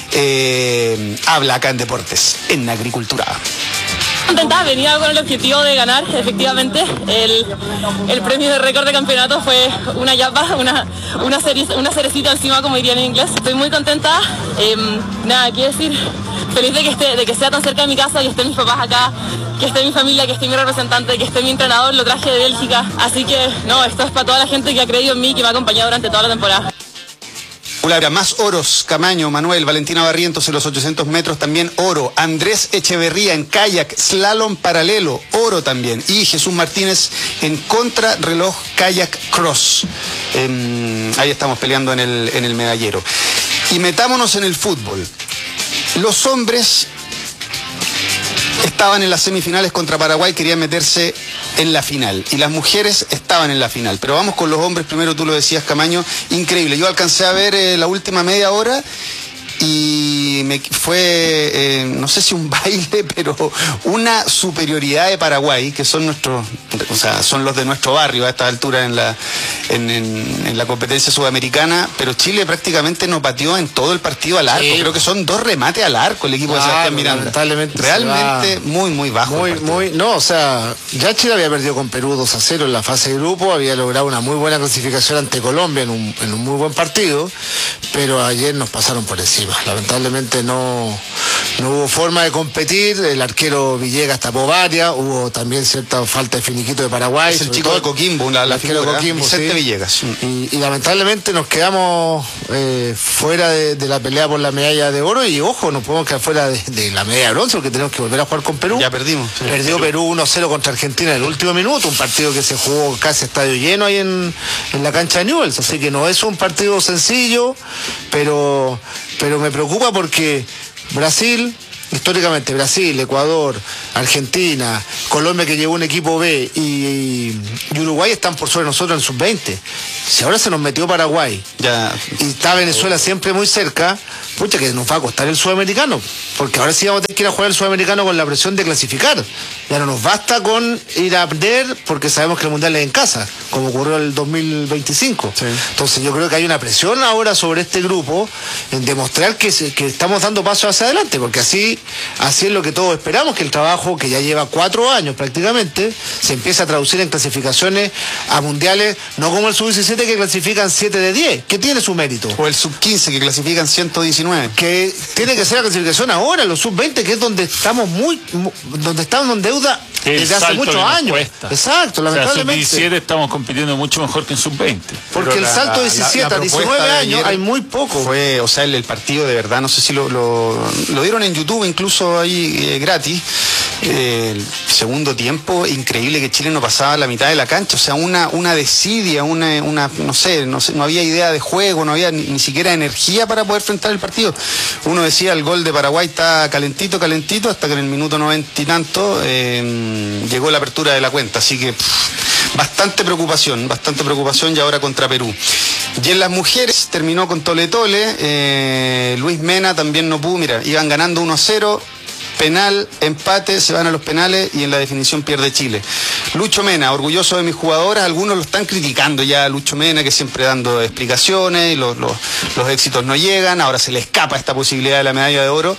Speaker 2: Eh, habla acá en Deportes, en Agricultura.
Speaker 6: Contenta, venía con el objetivo de ganar, efectivamente. El, el premio de récord de campeonato fue una yapa, una, una, cere, una cerecita encima, como dirían en inglés. Estoy muy contenta. Eh, nada, quiero decir, feliz de que, esté, de que sea tan cerca de mi casa, que estén mis papás acá, que esté mi familia, que esté mi representante, que esté mi entrenador, lo traje de Bélgica. Así que, no, esto es para toda la gente que ha creído en mí y que me ha acompañado durante toda la temporada.
Speaker 2: Más oros, Camaño, Manuel, Valentina Barrientos en los ochocientos metros, también oro. Andrés Echeverría en kayak, slalom paralelo, oro también. Y Jesús Martínez en contrarreloj kayak cross. Eh, ahí estamos peleando en el, en el medallero. Y metámonos en el fútbol. Los hombres estaban en las semifinales contra Paraguay, querían meterse en la final, y las mujeres estaban en la final, pero vamos con los hombres primero. Tú lo decías, Camaño, increíble. Yo alcancé a ver eh, la última media hora y y me fue, eh, no sé si un baile, pero una superioridad de Paraguay, que son nuestros, o sea, son los de nuestro barrio a esta altura en la, en, en, en la competencia sudamericana, pero Chile prácticamente no pateó en todo el partido al arco. Sí. Creo que son dos remates al arco el equipo claro, de Sebastián Miranda.
Speaker 3: Lamentablemente
Speaker 2: realmente muy, muy bajo.
Speaker 3: Muy, muy, no, o sea, ya Chile había perdido con Perú dos a cero en la fase de grupo, había logrado una muy buena clasificación ante Colombia en un, en un muy buen partido, pero ayer nos pasaron por encima. Lamentablemente no, no hubo forma de competir, el arquero Villegas tapó varias, hubo también cierta falta de finiquito de Paraguay.
Speaker 2: Es el chico de Coquimbo, la, la figura,
Speaker 3: Coquimbo,
Speaker 2: Vicente
Speaker 3: sí.
Speaker 2: Villegas.
Speaker 3: Y, y lamentablemente nos quedamos eh, fuera de, de la pelea por la medalla de oro y ojo, nos podemos quedar fuera de, de la medalla de bronce porque tenemos que volver a jugar con Perú.
Speaker 2: Ya perdimos.
Speaker 3: Sí. Perdió Perú uno a cero contra Argentina en el último minuto, un partido que se jugó casi estadio lleno ahí en, en la cancha de Newell's, así que no es un partido sencillo, pero, pero me preocupa porque Brasil, históricamente Brasil, Ecuador, Argentina, Colombia que llevó un equipo B y, y Uruguay están por sobre nosotros en sub veinte. Si ahora se nos metió Paraguay
Speaker 2: ya.
Speaker 3: y está Venezuela siempre muy cerca, pucha que nos va a costar el sudamericano, porque ahora sí vamos a tener que ir a jugar el sudamericano con la presión de clasificar. Ya no nos basta con ir a perder porque sabemos que el mundial es en casa, como ocurrió el dos mil veinticinco. Sí. Entonces yo creo que hay una presión ahora sobre este grupo en demostrar que, se, que estamos dando pasos hacia adelante, porque así, así es lo que todos esperamos, que el trabajo que ya lleva cuatro años prácticamente se empieza a traducir en clasificaciones a mundiales, no como el sub diecisiete que clasifican siete de diez, que tiene su mérito.
Speaker 2: O el sub quince que clasifican ciento diecinueve.
Speaker 3: Que tiene que ser la clasificación ahora, los sub veinte, que es donde estamos muy, donde estamos en deuda desde hace muchos años. Exacto, lamentablemente. O sea,
Speaker 1: sub diecisiete estamos compitiendo mucho mejor que en sub veinte.
Speaker 3: Porque pero el salto de diecisiete a diecinueve años hay muy poco.
Speaker 2: Fue, o sea, el, el partido de verdad, no sé si lo, lo, lo dieron en YouTube incluso ahí eh, gratis. Eh, el segundo tiempo, increíble que Chile no pasaba la mitad de la cancha, o sea, una, una desidia, una, una no, sé, no sé, no había idea de juego, no había ni, ni siquiera energía para poder enfrentar el partido. Uno decía, el gol de Paraguay está calentito, calentito, hasta que en el minuto noventa y tanto eh, llegó la apertura de la cuenta, así que pff, bastante preocupación, bastante preocupación y ahora contra Perú. Y en las mujeres terminó con Tole Tole, eh, Luis Mena también no pudo, mira, iban ganando uno a cero, penal, empate, se van a los penales y en la definición pierde Chile. Lucho Mena, orgulloso de mis jugadoras, algunos lo están criticando ya a Lucho Mena, que siempre dando explicaciones, los, los, los éxitos no llegan, ahora se le escapa esta posibilidad de la medalla de oro.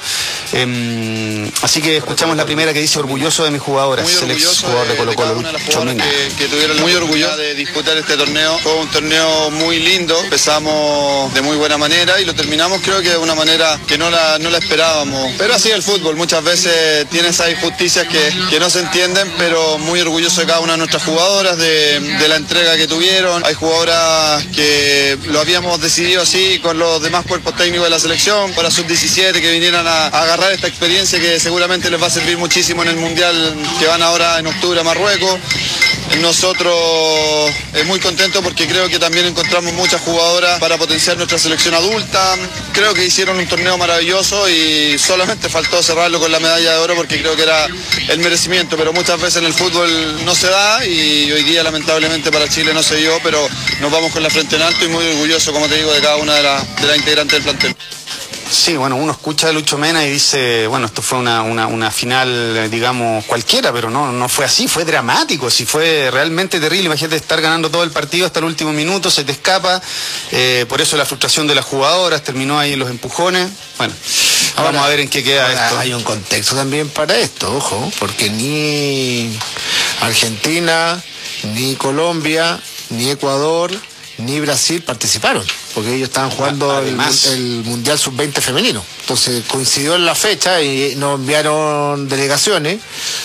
Speaker 2: Eh, así que escuchamos la primera que dice orgulloso de mis jugadoras, el ex jugador de Colo Colo, Lucho Mena.
Speaker 7: Que, que tuvieron muy orgulloso de disputar este torneo, fue un torneo muy lindo, empezamos de muy buena manera y lo terminamos creo que de una manera que no la, no la esperábamos, pero así es el fútbol, muchas veces veces tiene esas injusticias que, que no se entienden, pero muy orgulloso de cada una de nuestras jugadoras, de, de la entrega que tuvieron. Hay jugadoras que lo habíamos decidido así con los demás cuerpos técnicos de la selección, para sub diecisiete, que vinieran a, a agarrar esta experiencia que seguramente les va a servir muchísimo en el Mundial que van ahora en octubre a Marruecos. Nosotros eh, muy contentos porque creo que también encontramos muchas jugadoras para potenciar nuestra selección adulta. Creo que hicieron un torneo maravilloso y solamente faltó cerrarlo con la medalla de oro porque creo que era el merecimiento, pero muchas veces en el fútbol no se da y hoy día lamentablemente para Chile no se dio, pero nos vamos con la frente en alto y muy orgulloso, como te digo, de cada una de las de la integrantes del plantel.
Speaker 2: Sí, bueno, uno escucha a Lucho Mena y dice, bueno, esto fue una, una, una final, digamos, cualquiera, pero no, no fue así, fue dramático, sí, fue realmente terrible. Imagínate estar ganando todo el partido hasta el último minuto, se te escapa, eh, por eso la frustración de las jugadoras, terminó ahí en los empujones. Bueno, ahora, vamos a ver en qué queda esto.
Speaker 3: Hay un contexto también para esto, ojo, porque ni Argentina, ni Colombia, ni Ecuador, ni Brasil participaron, porque ellos estaban jugando el, el Mundial sub veinte femenino. Entonces coincidió en la fecha y nos enviaron delegaciones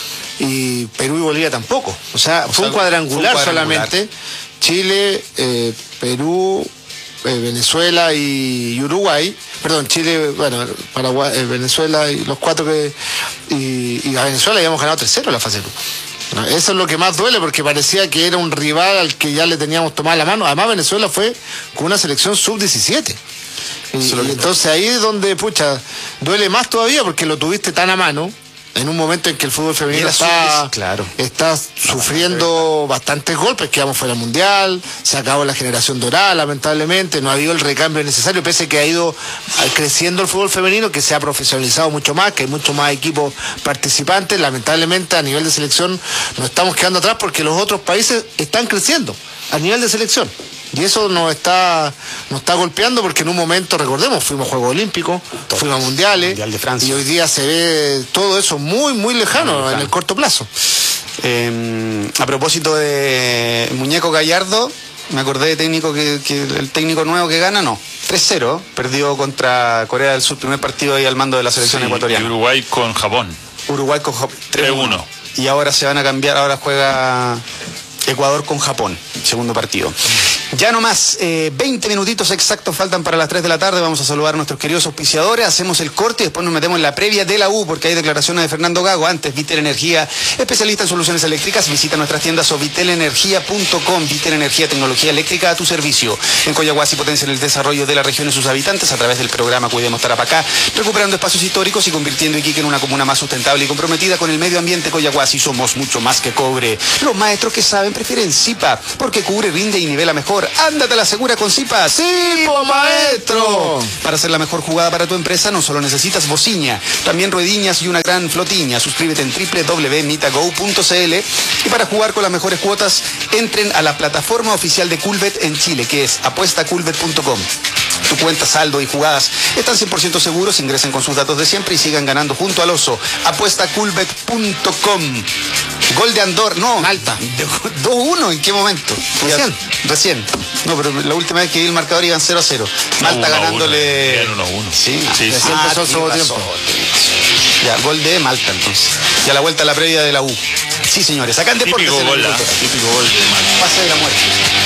Speaker 3: y Perú y Bolivia tampoco. O sea, o fue, sea un cuadrangular, fue un cuadrangular solamente. Chile, eh, Perú, eh, Venezuela y Uruguay. Perdón, Chile, bueno, Paraguay, eh, Venezuela y los cuatro que... Y, y a Venezuela habíamos ganado tres cero en la fase de grupo. No, eso es lo que más duele porque parecía que era un rival al que ya le teníamos tomada la mano. Además Venezuela fue con una selección sub diecisiete. Y, y entonces ahí es donde, pucha, duele más todavía porque lo tuviste tan a mano en un momento en que el fútbol femenino está, claro. está sufriendo bastantes golpes, quedamos fuera del mundial, se acabó la generación dorada, lamentablemente, no ha habido el recambio necesario, pese a que ha ido creciendo el fútbol femenino, que se ha profesionalizado mucho más, que hay mucho más equipos participantes. Lamentablemente a nivel de selección nos estamos quedando atrás porque los otros países están creciendo a nivel de selección. Y eso nos está, nos está golpeando porque en un momento, recordemos, fuimos a Juegos Olímpicos, Todos. fuimos a Mundiales,
Speaker 2: Mundial de Francia.
Speaker 3: Y hoy día se ve todo eso muy, muy lejano, muy lejano. en el corto plazo.
Speaker 2: Eh, a propósito de Muñeco Gallardo, me acordé de técnico que, que el técnico nuevo que gana, no. tres cero, perdió contra Corea del Sur, primer partido ahí al mando de la selección
Speaker 1: sí,
Speaker 2: ecuatoriana.
Speaker 1: Y Uruguay con Japón.
Speaker 2: Uruguay con Japón.
Speaker 1: tres uno.
Speaker 2: Y ahora se van a cambiar, ahora juega Ecuador con Japón, segundo partido. Ya no más, eh, veinte minutitos exactos faltan para las tres de la tarde. Vamos a saludar a nuestros queridos auspiciadores. Hacemos el corte y después nos metemos en la previa de la U, porque hay declaraciones de Fernando Gago. Antes, Vitel Energía, especialista en soluciones eléctricas. Visita nuestras tiendas o vitel energía punto com. Vitel Energía, tecnología eléctrica a tu servicio. En Coyahuasi potencian el desarrollo de la región y sus habitantes a través del programa Cuidemos Tarapacá, recuperando espacios históricos y convirtiendo Iquique en una comuna más sustentable y comprometida con el medio ambiente. Coyahuasi, somos mucho más que cobre. Los maestros que saben prefieren Zipa, porque cubre, rinde y nivela mejor. Ándate a la segura con Zipa.
Speaker 3: ¡Sí, po, maestro!
Speaker 2: Para hacer la mejor jugada para tu empresa no solo necesitas bociña, también ruediñas y una gran flotiña. Suscríbete en doble u doble u doble u punto mitago punto c l y para jugar con las mejores cuotas entren a la plataforma oficial de Culbet en Chile, que es apuesta culbet punto com. Tu cuenta, saldo y jugadas están cien por ciento seguros. Ingresen con sus datos de siempre y sigan ganando junto al oso. apuesta culbet punto com. Gol de Andorra, no,
Speaker 3: Malta.
Speaker 2: dos uno, ¿en qué momento?
Speaker 3: Recién.
Speaker 2: Ya, recién. No, pero la última vez que vi el marcador iban cero a cero. Malta
Speaker 1: uno,
Speaker 2: ganándole.
Speaker 1: uno a uno.
Speaker 2: Sí,
Speaker 1: sí, sí.
Speaker 3: Recién empezó el segundo tiempo.
Speaker 2: Ya, gol de Malta entonces. Ya la vuelta a la previa de la U. Sí, señores, acá en Deportes.
Speaker 1: Típico
Speaker 2: en
Speaker 1: gol,
Speaker 2: el
Speaker 1: ¿eh? Típico gol de Malta.
Speaker 2: Pase de la muerte.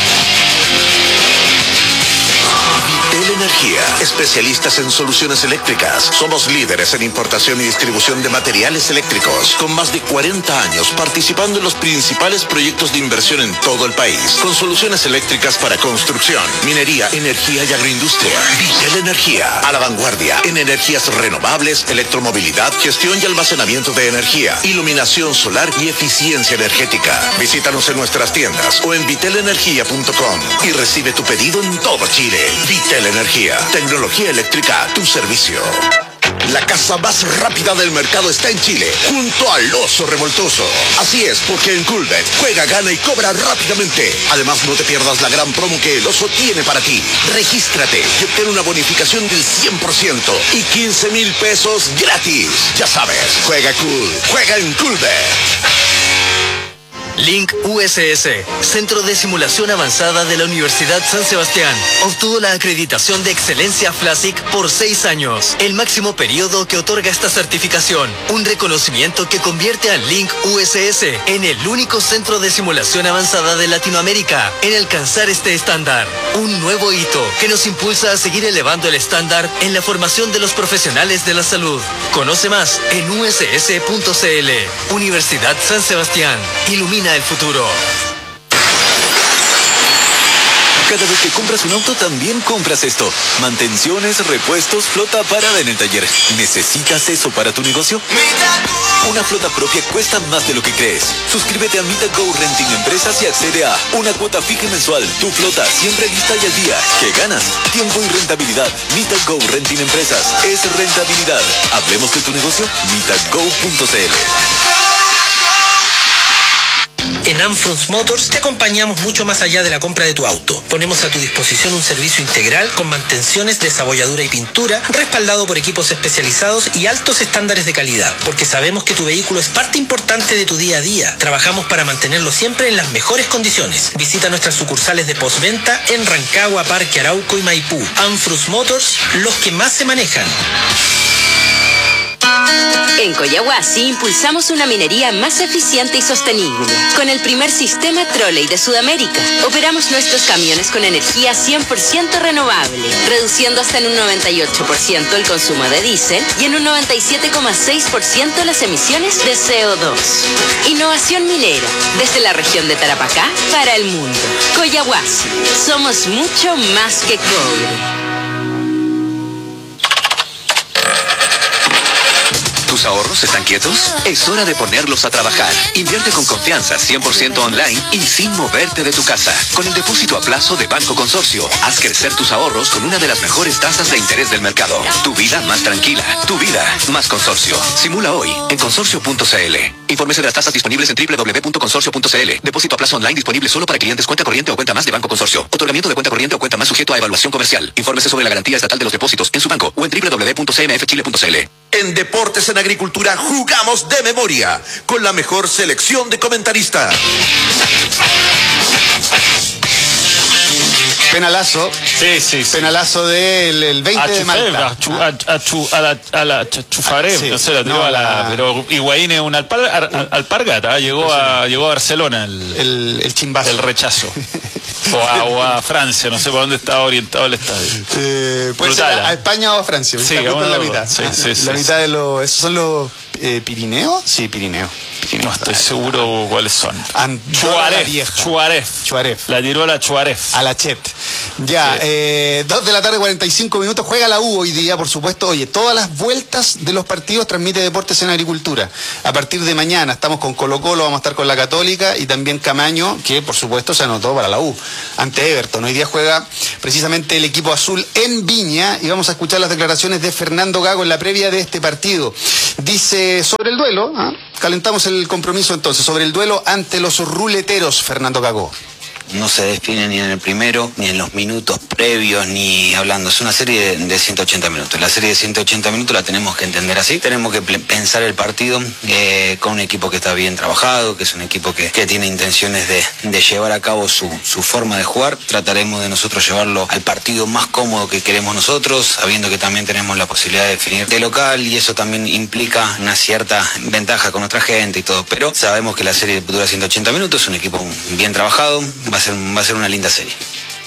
Speaker 8: Vitel Energía, especialistas en soluciones eléctricas. Somos líderes en importación y distribución de materiales eléctricos, con más de cuarenta años participando en los principales proyectos de inversión en todo el país, con soluciones eléctricas para construcción, minería, energía y agroindustria. Vitel Energía, a la vanguardia en energías renovables, electromovilidad, gestión y almacenamiento de energía, iluminación solar y eficiencia energética. Visítanos en nuestras tiendas o en vitel energía punto com y recibe tu pedido en todo Chile. Vitel Energía, tecnología eléctrica a tu servicio. La casa más rápida del mercado está en Chile, junto al Oso Revoltoso. Así es, porque en Culbet juega, gana y cobra rápidamente. Además, no te pierdas la gran promo que el Oso tiene para ti. Regístrate y obtén una bonificación del cien por ciento y quince mil pesos gratis. Ya sabes, juega cool, juega en Culbet.
Speaker 9: Link U S S, Centro de Simulación Avanzada de la Universidad San Sebastián, obtuvo la acreditación de excelencia FLASIC por seis años, el máximo periodo que otorga esta certificación, un reconocimiento que convierte a Link U S S en el único centro de simulación avanzada de Latinoamérica en alcanzar este estándar, un nuevo hito que nos impulsa a seguir elevando el estándar en la formación de los profesionales de la salud. Conoce más en u s s punto c l. Universidad San Sebastián, ilumina el futuro.
Speaker 10: Cada vez que compras un auto también compras esto. Mantenciones, repuestos, flota parada en el taller. ¿Necesitas eso para tu negocio? Una flota propia cuesta más de lo que crees. Suscríbete a Mitago Renting Empresas y accede a una cuota fija mensual. Tu flota siempre lista y al día. ¿Qué ganas? Tiempo y rentabilidad. Mitago Renting Empresas es rentabilidad. Hablemos de tu negocio. mitago punto c l.
Speaker 11: En Amfrons Motors te acompañamos mucho más allá de la compra de tu auto. Ponemos a tu disposición un servicio integral con mantenciones, desabolladura y pintura, respaldado por equipos especializados y altos estándares de calidad, porque sabemos que tu vehículo es parte importante de tu día a día. Trabajamos para mantenerlo siempre en las mejores condiciones. Visita nuestras sucursales de postventa en Rancagua, Parque Arauco y Maipú. Amfrons Motors, los que más se manejan.
Speaker 12: En Coyahuasi impulsamos una minería más eficiente y sostenible. Con el primer sistema trolley de Sudamérica, operamos nuestros camiones con energía cien por ciento renovable, reduciendo hasta en un noventa y ocho por ciento el consumo de diésel y en un noventa y siete coma seis por ciento las emisiones de C O dos. Innovación minera, desde la región de Tarapacá para el mundo. Coyahuasi, somos mucho más que cobre.
Speaker 8: Tu
Speaker 10: ¿Tus ahorros están quietos? Es hora de ponerlos a trabajar. Invierte con confianza, cien por ciento online y sin moverte de tu casa. Con el depósito a plazo de Banco Consorcio, haz crecer tus ahorros con una de las mejores tasas de interés del mercado. Tu vida más tranquila, tu vida más Consorcio. Simula hoy en consorcio punto c l. Infórmese de las tasas disponibles en doble u doble u doble u punto consorcio punto c l. Depósito a plazo online disponible solo para clientes cuenta corriente o cuenta más de Banco Consorcio. Otorgamiento de cuenta corriente o cuenta más sujeto a evaluación comercial. Infórmese sobre la garantía estatal de los depósitos en su banco o en doble u doble u doble u punto c m f chile punto c l.
Speaker 8: En Deportes en Agricultura jugamos de memoria con la mejor selección de comentaristas.
Speaker 2: Penalazo.
Speaker 1: Sí, sí, sí.
Speaker 2: Penalazo del el veinte de Malta.
Speaker 1: A, chu, a, a, chu, a la, a la Chufaré, sí. no sé, la tiró no, a la, la... Pero Higuaín es una alpar, al, alpargata, llegó a, llegó a Barcelona el,
Speaker 2: el, el chimbazo.
Speaker 1: El rechazo. O a, o a Francia, no sé por dónde estaba orientado el estadio.
Speaker 2: Eh, puede ser a, a España o a Francia.
Speaker 1: Sí,
Speaker 2: está justo en la mitad.
Speaker 1: Sí, sí, sí,
Speaker 2: la
Speaker 1: sí,
Speaker 2: mitad
Speaker 1: sí.
Speaker 2: de los. ¿Esos son los eh, Pirineos? Sí, Pirineo.
Speaker 1: No estoy seguro cuáles son.
Speaker 2: Chuaref.
Speaker 1: Chuaref.
Speaker 2: Chuaref.
Speaker 1: La tiró a la Chuaref.
Speaker 2: A la Chet. Ya, sí. eh, dos de la tarde, cuarenta y cinco minutos. Juega la U hoy día, por supuesto. Oye, todas las vueltas de los partidos transmite Deportes en Agricultura. A partir de mañana estamos con Colo Colo, vamos a estar con la Católica y también Camaño, que por supuesto se anotó para la U ante Everton. Hoy día juega precisamente el equipo azul en Viña y vamos a escuchar las declaraciones de Fernando Gago en la previa de este partido. Dice sobre el duelo, ¿ah? calentamos el compromiso entonces, sobre el duelo ante los ruleteros, Fernando Gago.
Speaker 13: No se define ni en el primero, ni en los minutos previos, ni hablando. Es una serie de, de ciento ochenta minutos. La serie de ciento ochenta minutos la tenemos que entender así. Tenemos que pensar el partido eh, con un equipo que está bien trabajado, que es un equipo que, que tiene intenciones de, de llevar a cabo su, su forma de jugar. Trataremos de nosotros llevarlo al partido más cómodo que queremos nosotros, sabiendo que también tenemos la posibilidad de definir de local y eso también implica una cierta ventaja con nuestra gente y todo. Pero sabemos que la serie dura ciento ochenta minutos, es un equipo bien trabajado. Va a ser, va a ser una linda serie.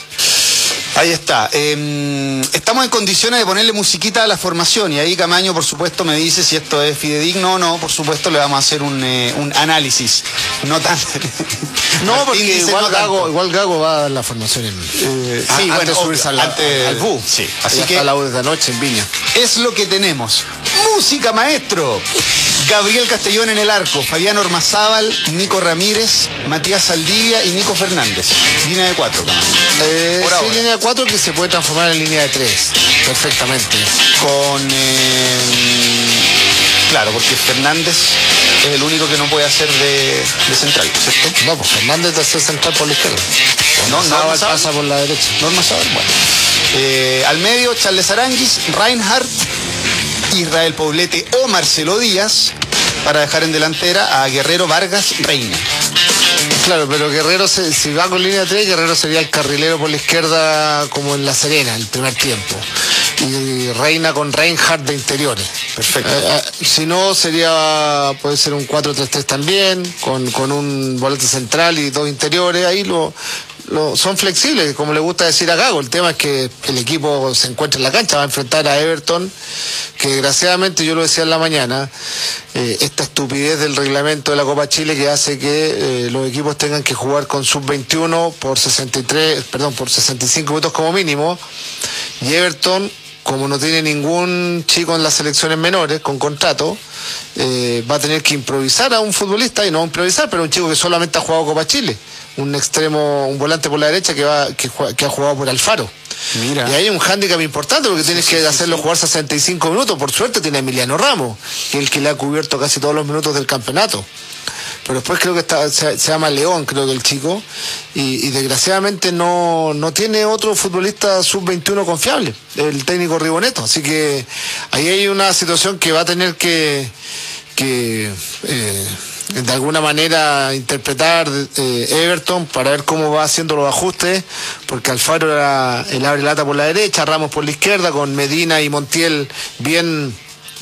Speaker 2: Ahí está. Eh, estamos en condiciones de ponerle musiquita a la formación y ahí Camaño, por supuesto, me dice si esto es fidedigno o no. Por supuesto, le vamos a hacer un, eh, un análisis. No tan...
Speaker 3: no, porque igual, no Gago, igual Gago va a dar la formación en...
Speaker 2: Eh, sí, bueno, antes de subirse al, ante, al B U.
Speaker 3: Sí, así que... a la hora de la noche en Viña.
Speaker 2: Es lo que tenemos. ¡Música, maestro! Gabriel Castellón en el arco, Fabián Ormazábal, Nico Ramírez, Matías Saldivia y Nico Fernández. Línea de cuatro.
Speaker 3: Eh, sí, ahora. Línea de cuatro que se puede transformar en línea de tres, perfectamente.
Speaker 2: Con... Eh, claro, porque Fernández es el único que no puede hacer de, de central, ¿cierto?
Speaker 3: No, pues Fernández de hacer central por la izquierda.
Speaker 2: No, no
Speaker 3: pasa por la derecha.
Speaker 2: No, Ormazábal, bueno. Eh, al medio, Charles Aranguis, Reinhardt, Israel Poblete o Marcelo Díaz, para dejar en delantera a Guerrero, Vargas, Reina.
Speaker 3: Claro, pero Guerrero, se, si va con línea tres, Guerrero sería el carrilero por la izquierda como en La Serena, el primer tiempo. Y Reina con Reinhardt de interiores.
Speaker 2: Perfecto.
Speaker 3: Eh, eh, si no, sería, puede ser un cuatro tres tres también, con, con un volante central y dos interiores, ahí lo... Lo, son flexibles, como le gusta decir a Gago. El tema es que el equipo se encuentra en la cancha, va a enfrentar a Everton, que desgraciadamente, yo lo decía en la mañana, eh, esta estupidez del reglamento de la Copa Chile que hace que eh, los equipos tengan que jugar con sub veintiuno por sesenta y tres, perdón, por sesenta y cinco minutos como mínimo, y Everton, como no tiene ningún chico en las selecciones menores con contrato, eh, va a tener que improvisar a un futbolista, y no improvisar, pero un chico que solamente ha jugado Copa Chile, un extremo, un volante por la derecha que va que, que ha jugado por Alfaro. Mira. Y hay un hándicap importante porque sí, tienes sí, que sí, hacerlo sí. jugar sesenta y cinco minutos. Por suerte tiene a Emiliano Ramos, que es el que le ha cubierto casi todos los minutos del campeonato. Pero después creo que está, se, se llama León, creo que el chico, y, y desgraciadamente no, no tiene otro futbolista sub veintiuno confiable, el técnico Riboneto. Así que ahí hay una situación que va a tener que, que eh, de alguna manera interpretar eh, Everton para ver cómo va haciendo los ajustes, porque Alfaro era el abre lata por la derecha, Ramos por la izquierda, con Medina y Montiel bien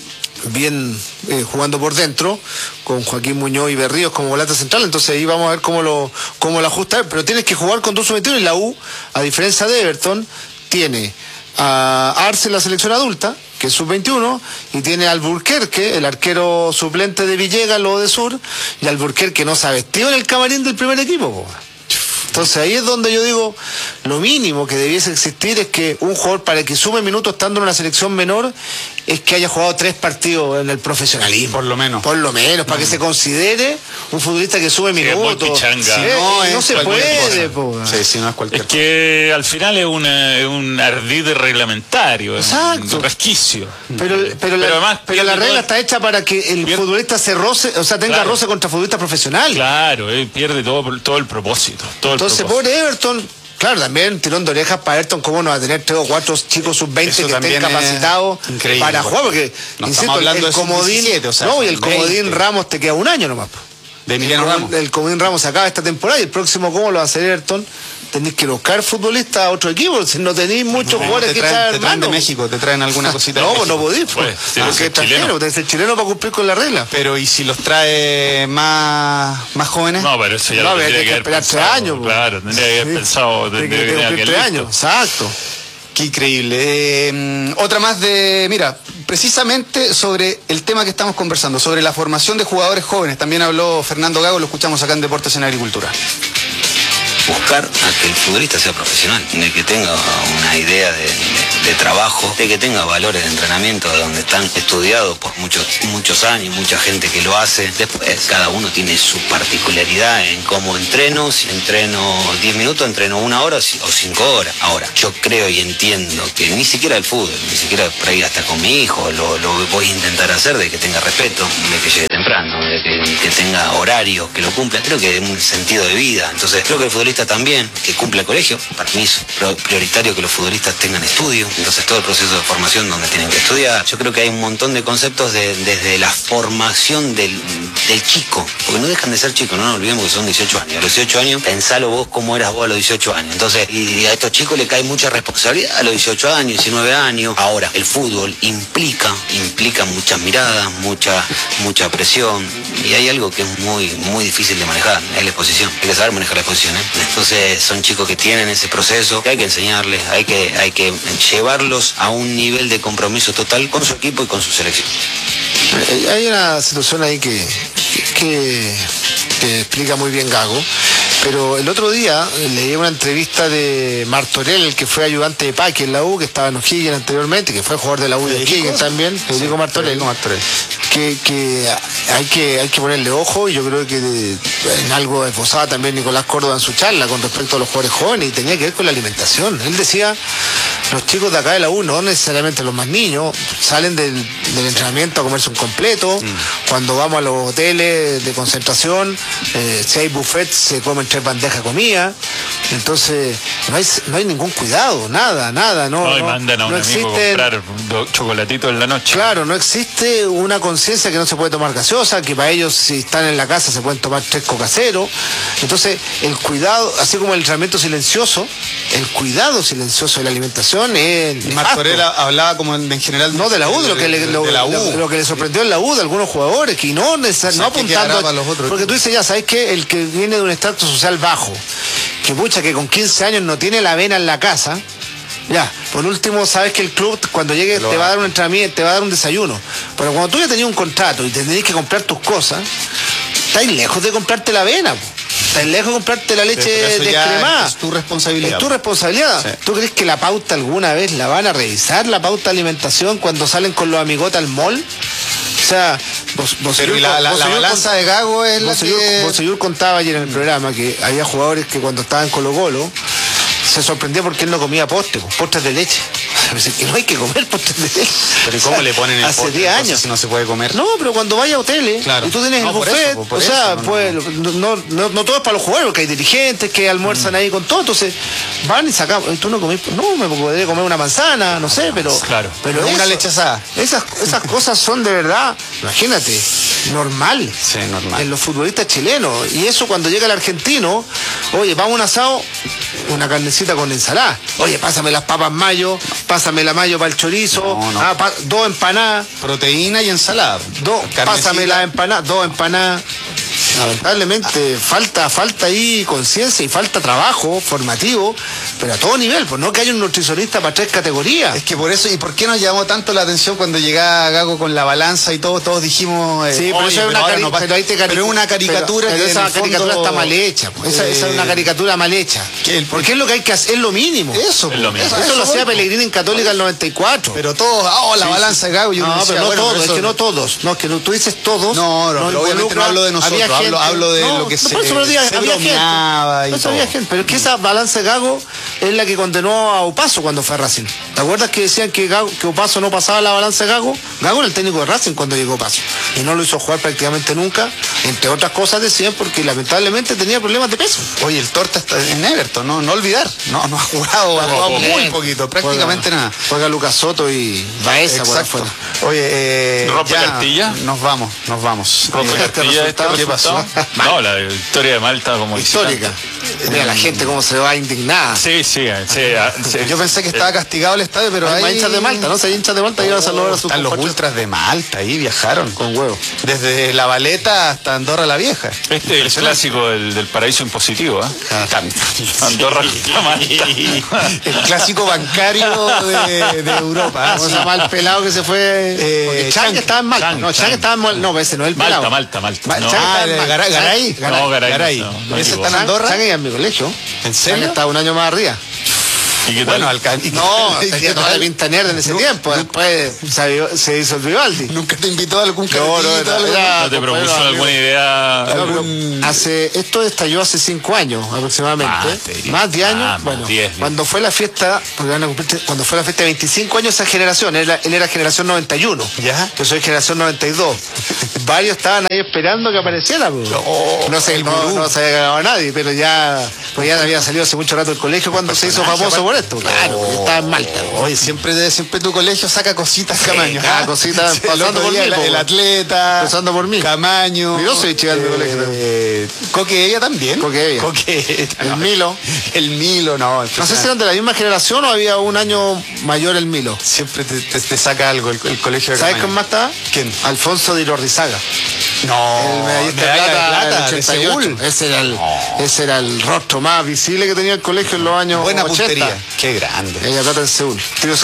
Speaker 3: bien eh, jugando por dentro, con Joaquín Muñoz y Berríos como volante central. Entonces ahí vamos a ver cómo lo cómo lo ajusta, pero tienes que jugar con tu sub veintiuno, y la U, a diferencia de Everton, tiene a Arce, la selección adulta, que es sub veintiuno, y tiene a Alburquerque, el arquero suplente de Villegas, lo de Sur, y Alburquerque no se ha vestido en el camarín del primer equipo, po. Entonces ahí es donde yo digo, lo mínimo que debiese existir es que un jugador, para que sume minutos estando en una selección menor, es que haya jugado tres partidos en el profesionalismo.
Speaker 2: Por lo menos.
Speaker 3: Por lo menos, para mm. que se considere un futbolista que sube minutos.
Speaker 1: Si
Speaker 3: no, no se puede.
Speaker 2: Sí, si no es cualquier
Speaker 1: Es que al final es, una, es un ardid reglamentario,
Speaker 3: Exacto.
Speaker 1: es un resquicio.
Speaker 3: Pero, pero, pero, la, además, pero la regla está hecha para que el pierde, futbolista se roce, o sea, tenga claro. roce contra futbolistas profesionales.
Speaker 1: Claro, eh, pierde todo, todo el propósito. Todo
Speaker 3: Entonces,
Speaker 1: el propósito.
Speaker 3: por Everton, claro, también tirón de orejas para Everton, cómo no va a tener tres o cuatro chicos sub veinte que estén capacitados para jugar, porque,
Speaker 2: no
Speaker 3: insisto,
Speaker 2: hablando
Speaker 3: el comodín,
Speaker 2: diecisiete, o sea,
Speaker 3: no, y el comodín
Speaker 2: veinte.
Speaker 3: Ramos te queda un año nomás.
Speaker 2: De Emiliano
Speaker 3: el,
Speaker 2: Ramos.
Speaker 3: El comodín Ramos se acaba esta temporada y el próximo, ¿cómo lo va a hacer Everton? Tenés que buscar futbolistas a otro equipo, si no tenéis muchos no, jugadores que traen.
Speaker 2: Te traen de México, te traen alguna cosita.
Speaker 3: No,
Speaker 2: de
Speaker 3: no podéis, pues.
Speaker 1: pues
Speaker 3: porque es extranjero, tenés que ser chileno para cumplir con la regla.
Speaker 2: Pero, ¿y si los trae más, más jóvenes?
Speaker 1: No, pero eso ya
Speaker 3: no,
Speaker 1: lo tendría que, que
Speaker 3: esperar
Speaker 1: pensado,
Speaker 3: tres años.
Speaker 1: Claro, tendría que haber sí. pensado. Tendría que
Speaker 3: tener tres años, exacto.
Speaker 2: Qué increíble. Eh, otra más de, mira, precisamente sobre el tema que estamos conversando, sobre la formación de jugadores jóvenes. También habló Fernando Gago, lo escuchamos acá en Deportes en Agricultura.
Speaker 13: Buscar a que el futbolista sea profesional, de que tenga una idea de, de, de trabajo, de que tenga valores de entrenamiento donde están estudiados por muchos muchos años, mucha gente que lo hace. Después cada uno tiene su particularidad en cómo entreno, si entreno diez minutos, entreno una hora o cinco horas. Ahora, yo creo y entiendo que ni siquiera el fútbol, ni siquiera por ahí hasta con mi hijo, lo, lo voy a intentar hacer de que tenga respeto, de que llegue temprano, de que, que tenga horario, que lo cumpla. Creo que es un sentido de vida. Entonces creo que el futbolista también, que cumpla el colegio. Para mí es prioritario que los futbolistas tengan estudio, entonces todo el proceso de formación donde tienen que estudiar. Yo creo que hay un montón de conceptos de, desde la formación del, del chico, porque no dejan de ser chicos, no nos olvidemos que son dieciocho años. A los dieciocho años, pensalo vos cómo eras vos a los dieciocho años. Entonces, y a estos chicos le cae mucha responsabilidad a los dieciocho años, diecinueve años. Ahora, el fútbol implica, implica muchas miradas, mucha, mucha presión, y hay algo que es muy, muy difícil de manejar, es la exposición. Hay que saber manejar la exposición, ¿eh? Entonces son chicos que tienen ese proceso, que hay que enseñarles, hay que, hay que llevarlos a un nivel de compromiso total con su equipo y con su selección.
Speaker 3: Hay una situación ahí que, que, que explica muy bien Gago, pero el otro día leí una entrevista de Martorell, que fue ayudante de Paqui en la U, que estaba en O'Higgins anteriormente, que fue jugador de la U de O'Higgins también, Federico sí, Martorell, Martorell. Que, que hay que hay que ponerle ojo, y yo creo que de, en algo esbozaba también Nicolás Córdoba en su charla con respecto a los jugadores jóvenes, y tenía que ver con la alimentación. Él decía, los chicos de acá de la U, no necesariamente los más niños, salen del, del entrenamiento a comerse un completo, mm. cuando vamos a los hoteles de concentración, eh, si hay buffet se comen tres bandejas de comida, entonces no hay, no hay ningún cuidado, nada, nada, no,
Speaker 1: no, y
Speaker 3: no,
Speaker 1: mandan a un
Speaker 3: no
Speaker 1: amigo
Speaker 3: existe,
Speaker 1: comprar un chocolatito en la noche.
Speaker 3: Claro, no existe una conciencia que no se puede tomar gaseosa, que para ellos si están en la casa se pueden tomar tres cocaceros. Entonces el cuidado, así como el entrenamiento silencioso, el cuidado silencioso de la alimentación es
Speaker 2: Martorell hablaba como en, en general
Speaker 3: no de la U, de, lo, que le, lo, de la U. Lo, lo que le sorprendió en la U de algunos jugadores, que no, neces- o sea, no apuntando a los otros, porque tú dices, ya sabes que el que viene de un estrato social bajo, que pucha que con quince años no tiene la avena en la casa, ya, por último, sabes que el club cuando llegue te va a dar un entrenamiento, te va a dar un desayuno. Pero cuando tú ya tenías un contrato y te tenés que comprar tus cosas, estás lejos de comprarte la avena, po. Estás lejos de comprarte la leche descremada.
Speaker 2: Es tu responsabilidad.
Speaker 3: Es tu responsabilidad. Sí. ¿Tú crees que la pauta alguna vez la van a revisar, la pauta de alimentación, cuando salen con los amigotes al mall? O sea, vos, vos
Speaker 2: Pero la, la, la balanza de Gago es la que...
Speaker 3: Bosellur contaba ayer en el programa que había jugadores que cuando estaban en Colo Colo se sorprendía porque él no comía postres, postres de leche. Que no hay que comer postres de leche.
Speaker 2: Pero ¿y cómo le ponen el
Speaker 3: hace
Speaker 2: postre
Speaker 3: diez años
Speaker 2: si no se puede comer?
Speaker 3: No, pero cuando vaya a hoteles,
Speaker 2: claro.
Speaker 3: y tú tienes no, el buffet, eso, o sea, eso, no, pues no, no, no, no todo es para los jugadores, porque hay dirigentes que almuerzan mm. ahí con todo, entonces van y sacan, ¿y tú no comés? No, me podría comer una manzana, no sé, pero...
Speaker 2: Claro,
Speaker 3: pero
Speaker 2: una leche asada.
Speaker 3: Esas, esas cosas son de verdad, imagínate, normal,
Speaker 2: sí, normal
Speaker 3: en los futbolistas chilenos. Y eso cuando llega el argentino, oye, vamos a un asado, una carnecita con ensalada. Oye, pásame las papas mayo, pásame la mayo para el chorizo, no, no. Ah, pa, dos empanadas.
Speaker 2: Proteína y ensalada.
Speaker 3: Dos, pásame las empanadas, dos empanadas. Lamentablemente ah. falta falta ahí conciencia y falta trabajo formativo pero a todo nivel, pues no que haya un nutricionista para tres categorías.
Speaker 2: Es que por eso, ¿y por qué nos llamó tanto la atención cuando llegaba Gago con la balanza y todo? Todos dijimos...
Speaker 3: Eh, sí, pero eso es una, cari no pero ahí te
Speaker 2: pero es una caricatura
Speaker 3: pero,
Speaker 2: que
Speaker 3: pero esa
Speaker 2: fondo,
Speaker 3: caricatura está mal hecha. Pues. Esa, eh, esa es una caricatura mal hecha. El, porque es lo que hay que hacer, es lo mínimo.
Speaker 2: Eso,
Speaker 1: es lo mínimo.
Speaker 3: Eso, eso lo hacía Pellegrini en Católica en el noventa y cuatro.
Speaker 2: Pero todos, oh, la sí, balanza de Gago. Yo
Speaker 3: no,
Speaker 2: decía,
Speaker 3: pero no
Speaker 2: bueno,
Speaker 3: todos,
Speaker 2: pero
Speaker 3: es que no todos. No, que no, tú dices todos.
Speaker 2: No, no, no pero obviamente no hablo de nosotros, hablo,
Speaker 3: gente,
Speaker 2: hablo de
Speaker 3: no,
Speaker 2: lo que
Speaker 3: no,
Speaker 2: se,
Speaker 3: por eso me diga,
Speaker 2: se
Speaker 3: había
Speaker 2: bromeaba
Speaker 3: gente.
Speaker 2: y todo.
Speaker 3: Había gente. Pero es que esa balanza de Gago es la que condenó a Opaso cuando fue a Racing. ¿Te acuerdas que decían que, Gago, que Opaso no pasaba la balanza de Gago? Gago era el técnico de Racing cuando llegó Opaso. Y no lo hizo jugar prácticamente nunca. Entre otras cosas decían porque lamentablemente tenía problemas de peso.
Speaker 2: Oye, el Torta está en Everton, no, no olvidar. No, no ha jugado, ha jugado muy poquito, prácticamente
Speaker 3: juega,
Speaker 2: nada.
Speaker 3: Juega Lucas Soto y Baeza por afuera.
Speaker 2: Oye, eh,
Speaker 1: ¿Rompe cartilla?
Speaker 2: Nos vamos, nos vamos.
Speaker 1: ¿Rompe
Speaker 2: eh,
Speaker 1: cartilla este
Speaker 2: ¿Qué pasó?
Speaker 1: No, la historia de Malta como
Speaker 3: histórica. Mira la gente cómo se va indignada.
Speaker 1: Sí, sí, sí, sí.
Speaker 2: Yo pensé que estaba castigado el estadio, pero hay
Speaker 3: hinchas de Malta, ¿no? Se hay hinchas de Malta y iban a saludar a sus
Speaker 2: Están los ultras de Malta, ahí viajaron.
Speaker 3: Con huevo.
Speaker 2: Desde La Valeta hasta Andorra la Vieja.
Speaker 1: Este es el clásico del, del paraíso impositivo, ¿eh? Ah, Andorra hasta Malta.
Speaker 2: El clásico bancario de, de Europa.
Speaker 3: ¿Cómo se llama el pelado que se fue? Eh, Chang estaba en Malta.
Speaker 1: Chang,
Speaker 3: no, Chang estaba en Malta. No, ese no es el pelado.
Speaker 1: Malta, Malta, Malta.
Speaker 3: No.
Speaker 2: Ah, Garay. Garay.
Speaker 1: No, Garay.
Speaker 2: Garay.
Speaker 1: No, no,
Speaker 2: ¿Ese está en Andorra?
Speaker 3: Chang en mi colegio.
Speaker 2: ¿En serio?
Speaker 3: Chang estaba un año más arriba.
Speaker 1: ¿Y qué tal?
Speaker 2: Bueno, alca- ¿y
Speaker 3: no,
Speaker 2: qué-
Speaker 3: tenía toda la pinta nerd en ese no, tiempo. No, después se, se hizo el Vivaldi.
Speaker 2: ¿Nunca te invitó a algún
Speaker 3: no, no,
Speaker 2: era,
Speaker 3: era,
Speaker 1: ¿No te propuso
Speaker 3: era,
Speaker 1: alguna idea?
Speaker 3: Algún... Hace, esto estalló hace cinco años aproximadamente. Ah, más de años. Ah, bueno, diez, cuando fue la fiesta, porque van a cumplir, cuando fue la fiesta de veinticinco años, esa generación, él, él era generación noventa y uno.
Speaker 2: ¿Ya?
Speaker 3: Yo soy generación noventa y dos. Varios estaban ahí esperando que apareciera. No, no sé, no, no se había cagado a nadie, pero ya, pues ya había salido hace mucho rato del colegio cuando se hizo famoso por esto. Claro. Oh. Estaba en Malta.
Speaker 2: Oye, siempre, siempre tu colegio saca cositas, Camaño.
Speaker 3: Cada cosita pasando por mí.
Speaker 2: El, el atleta.
Speaker 3: Pasando por mí.
Speaker 2: Camaño.
Speaker 3: Yo soy chival de colegio.
Speaker 2: Eh, Coque ella también.
Speaker 3: Coque ella.
Speaker 2: Coque
Speaker 3: El Milo.
Speaker 2: El Milo, no.
Speaker 3: No sé si eran de la misma generación o había un año mayor el Milo.
Speaker 2: Siempre te, te, te saca algo el, el colegio de Camaño.
Speaker 3: ¿Sabes quién más estaba?
Speaker 2: ¿Quién?
Speaker 3: Alfonso de Irorrizaga.
Speaker 2: No.
Speaker 3: El medallista de plata, de plata ochenta y ocho. Ese era, el, no. ese era el rostro más visible que tenía el colegio en los años
Speaker 2: Buena
Speaker 3: ochenta.
Speaker 2: Puntería. Qué grande.
Speaker 3: Ella plata en Seúl.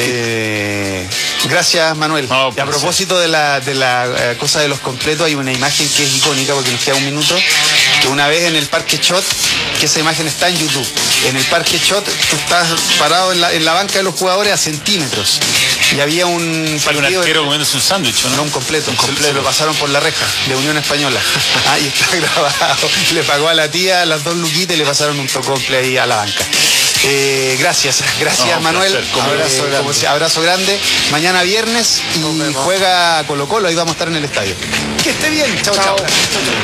Speaker 2: Eh, gracias, Manuel. No, y a propósito de la, de la eh, cosa de los completos, hay una imagen que es icónica porque nos queda un minuto. Que una vez en el Parque Chot, que esa imagen está en YouTube, en el Parque Chot, tú estás parado en la, en la banca de los jugadores a centímetros. Y había un
Speaker 1: partido. Un arquero comiéndose un sándwich, ¿no?
Speaker 2: No, un completo.
Speaker 1: Un completo.
Speaker 2: Se, se lo pasaron por la reja de Unión Española. Ah, y está grabado. Le pagó a la tía las dos luquitas y le pasaron un tocomple ahí a la banca. Eh, gracias, gracias no, Manuel. Como, abrazo, eh, grande. Como sea, abrazo grande. Mañana viernes y no, juega Colo Colo, ahí vamos a estar en el estadio. Que esté bien. Chao, chao. chao.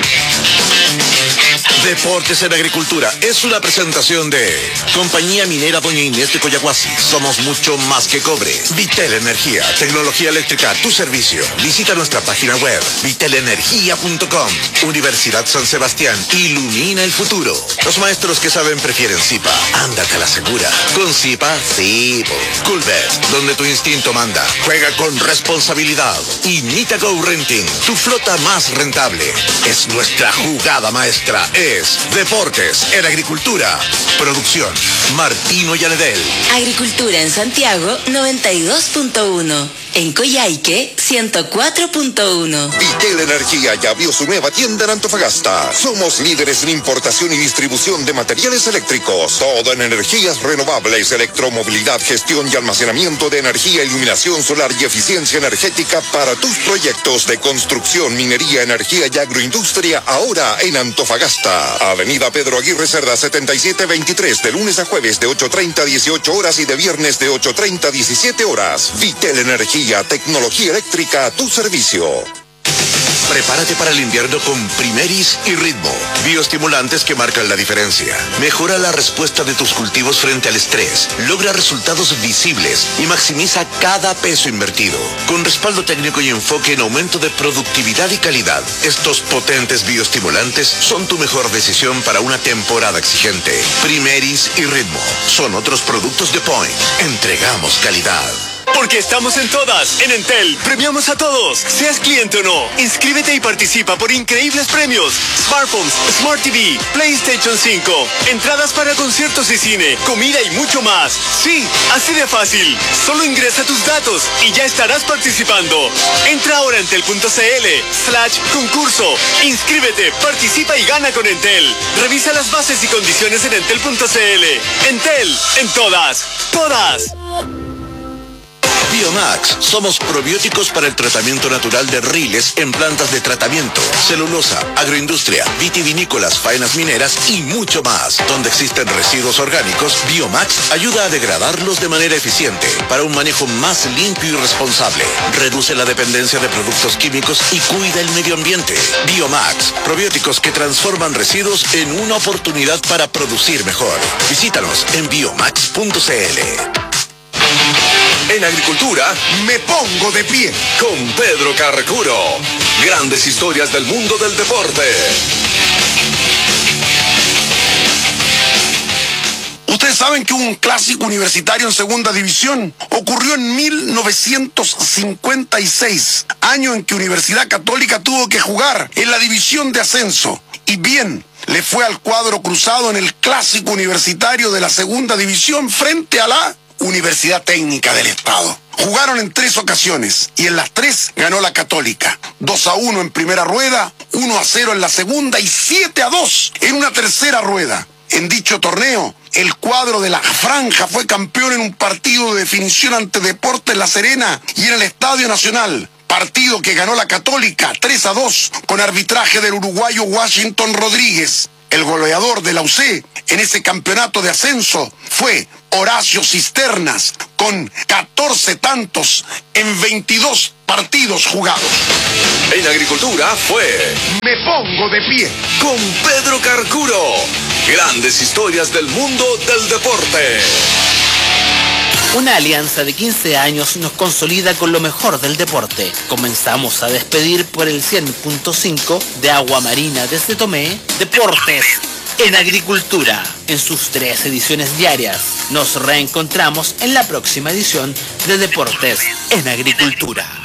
Speaker 8: Deportes en Agricultura es una presentación de Compañía Minera Doña Inés de Coyahuasi. Somos mucho más que cobre. Vitel Energía, tecnología eléctrica a tu servicio. Visita nuestra página web vitel energía punto com. Universidad San Sebastián, ilumina el futuro. Los maestros que saben prefieren Zipa. Ándate a la segura. Con Zipa, sí. Culvet, donde tu instinto manda. Juega con responsabilidad. Y Nitago Renting, tu flota más rentable. Es nuestra jugada maestra. Es Deportes en Agricultura. Producción Martino Yanedel.
Speaker 12: Agricultura en Santiago noventa y dos punto uno. En Coyhaique ciento cuatro punto uno.
Speaker 14: Vitel Energía ya abrió su nueva tienda en Antofagasta. Somos líderes en importación y distribución de materiales eléctricos. Todo en energías renovables, electromovilidad, gestión y almacenamiento de energía, iluminación solar y eficiencia energética para tus proyectos de construcción, minería, energía y agroindustria. Ahora en Antofagasta. Avenida Pedro Aguirre Cerda setenta y siete veintitrés, de lunes a jueves de ocho treinta a dieciocho horas y de viernes de ocho treinta a diecisiete horas. Vitel Energía. Tecnología eléctrica a tu servicio.
Speaker 8: Prepárate para el invierno con Primeris y Ritmo. Bioestimulantes que marcan la diferencia. Mejora la respuesta de tus cultivos frente al estrés. Logra resultados visibles y maximiza cada peso invertido. Con respaldo técnico y enfoque en aumento de productividad y calidad. Estos potentes bioestimulantes son tu mejor decisión para una temporada exigente. Primeris y Ritmo son otros productos de Point. Entregamos calidad.
Speaker 15: Porque estamos en todas. En Entel premiamos a todos, seas cliente o no. Inscríbete y participa por increíbles premios: smartphones, Smart T V, PlayStation cinco, entradas para conciertos y cine, comida y mucho más. Sí, así de fácil. Solo ingresa tus datos y ya estarás participando. Entra ahora a entel.cl slash concurso. Inscríbete, participa y gana con Entel. Revisa las bases y condiciones en entel.cl. Entel, en todas, todas.
Speaker 8: Biomax, somos probióticos para el tratamiento natural de riles en plantas de tratamiento, celulosa, agroindustria, vitivinícolas, faenas mineras y mucho más. Donde existen residuos orgánicos, Biomax ayuda a degradarlos de manera eficiente para un manejo más limpio y responsable. Reduce la dependencia de productos químicos y cuida el medio ambiente. Biomax, probióticos que transforman residuos en una oportunidad para producir mejor. Visítanos en biomax punto cl.
Speaker 16: En agricultura, me pongo de pie con Pedro Carcuro. Grandes historias del mundo del deporte.
Speaker 17: Ustedes saben que un clásico universitario en segunda división ocurrió en mil novecientos cincuenta y seis, año en que Universidad Católica tuvo que jugar en la división de ascenso. Y bien, le fue al cuadro cruzado en el clásico universitario de la segunda división frente a la Universidad Técnica del Estado. Jugaron en tres ocasiones y en las tres ganó la Católica. dos a uno en primera rueda, uno a cero en la segunda y siete a dos en una tercera rueda. En dicho torneo, el cuadro de la Franja fue campeón en un partido de definición ante Deportes La Serena y en el Estadio Nacional. Partido que ganó la Católica tres a dos con arbitraje del uruguayo Washington Rodríguez. El goleador de la U C en ese campeonato de ascenso fue Horacio Cisternas, con catorce tantos en veintidós partidos jugados.
Speaker 16: En agricultura fue
Speaker 17: Me pongo de pie
Speaker 16: con Pedro Carcuro. Grandes historias del mundo del deporte.
Speaker 11: Una alianza de quince años nos consolida con lo mejor del deporte. Comenzamos a despedir por el cien punto cinco de Agua Marina desde Tomé, Deportes en Agricultura, en sus tres ediciones diarias. Nos reencontramos en la próxima edición de Deportes en Agricultura.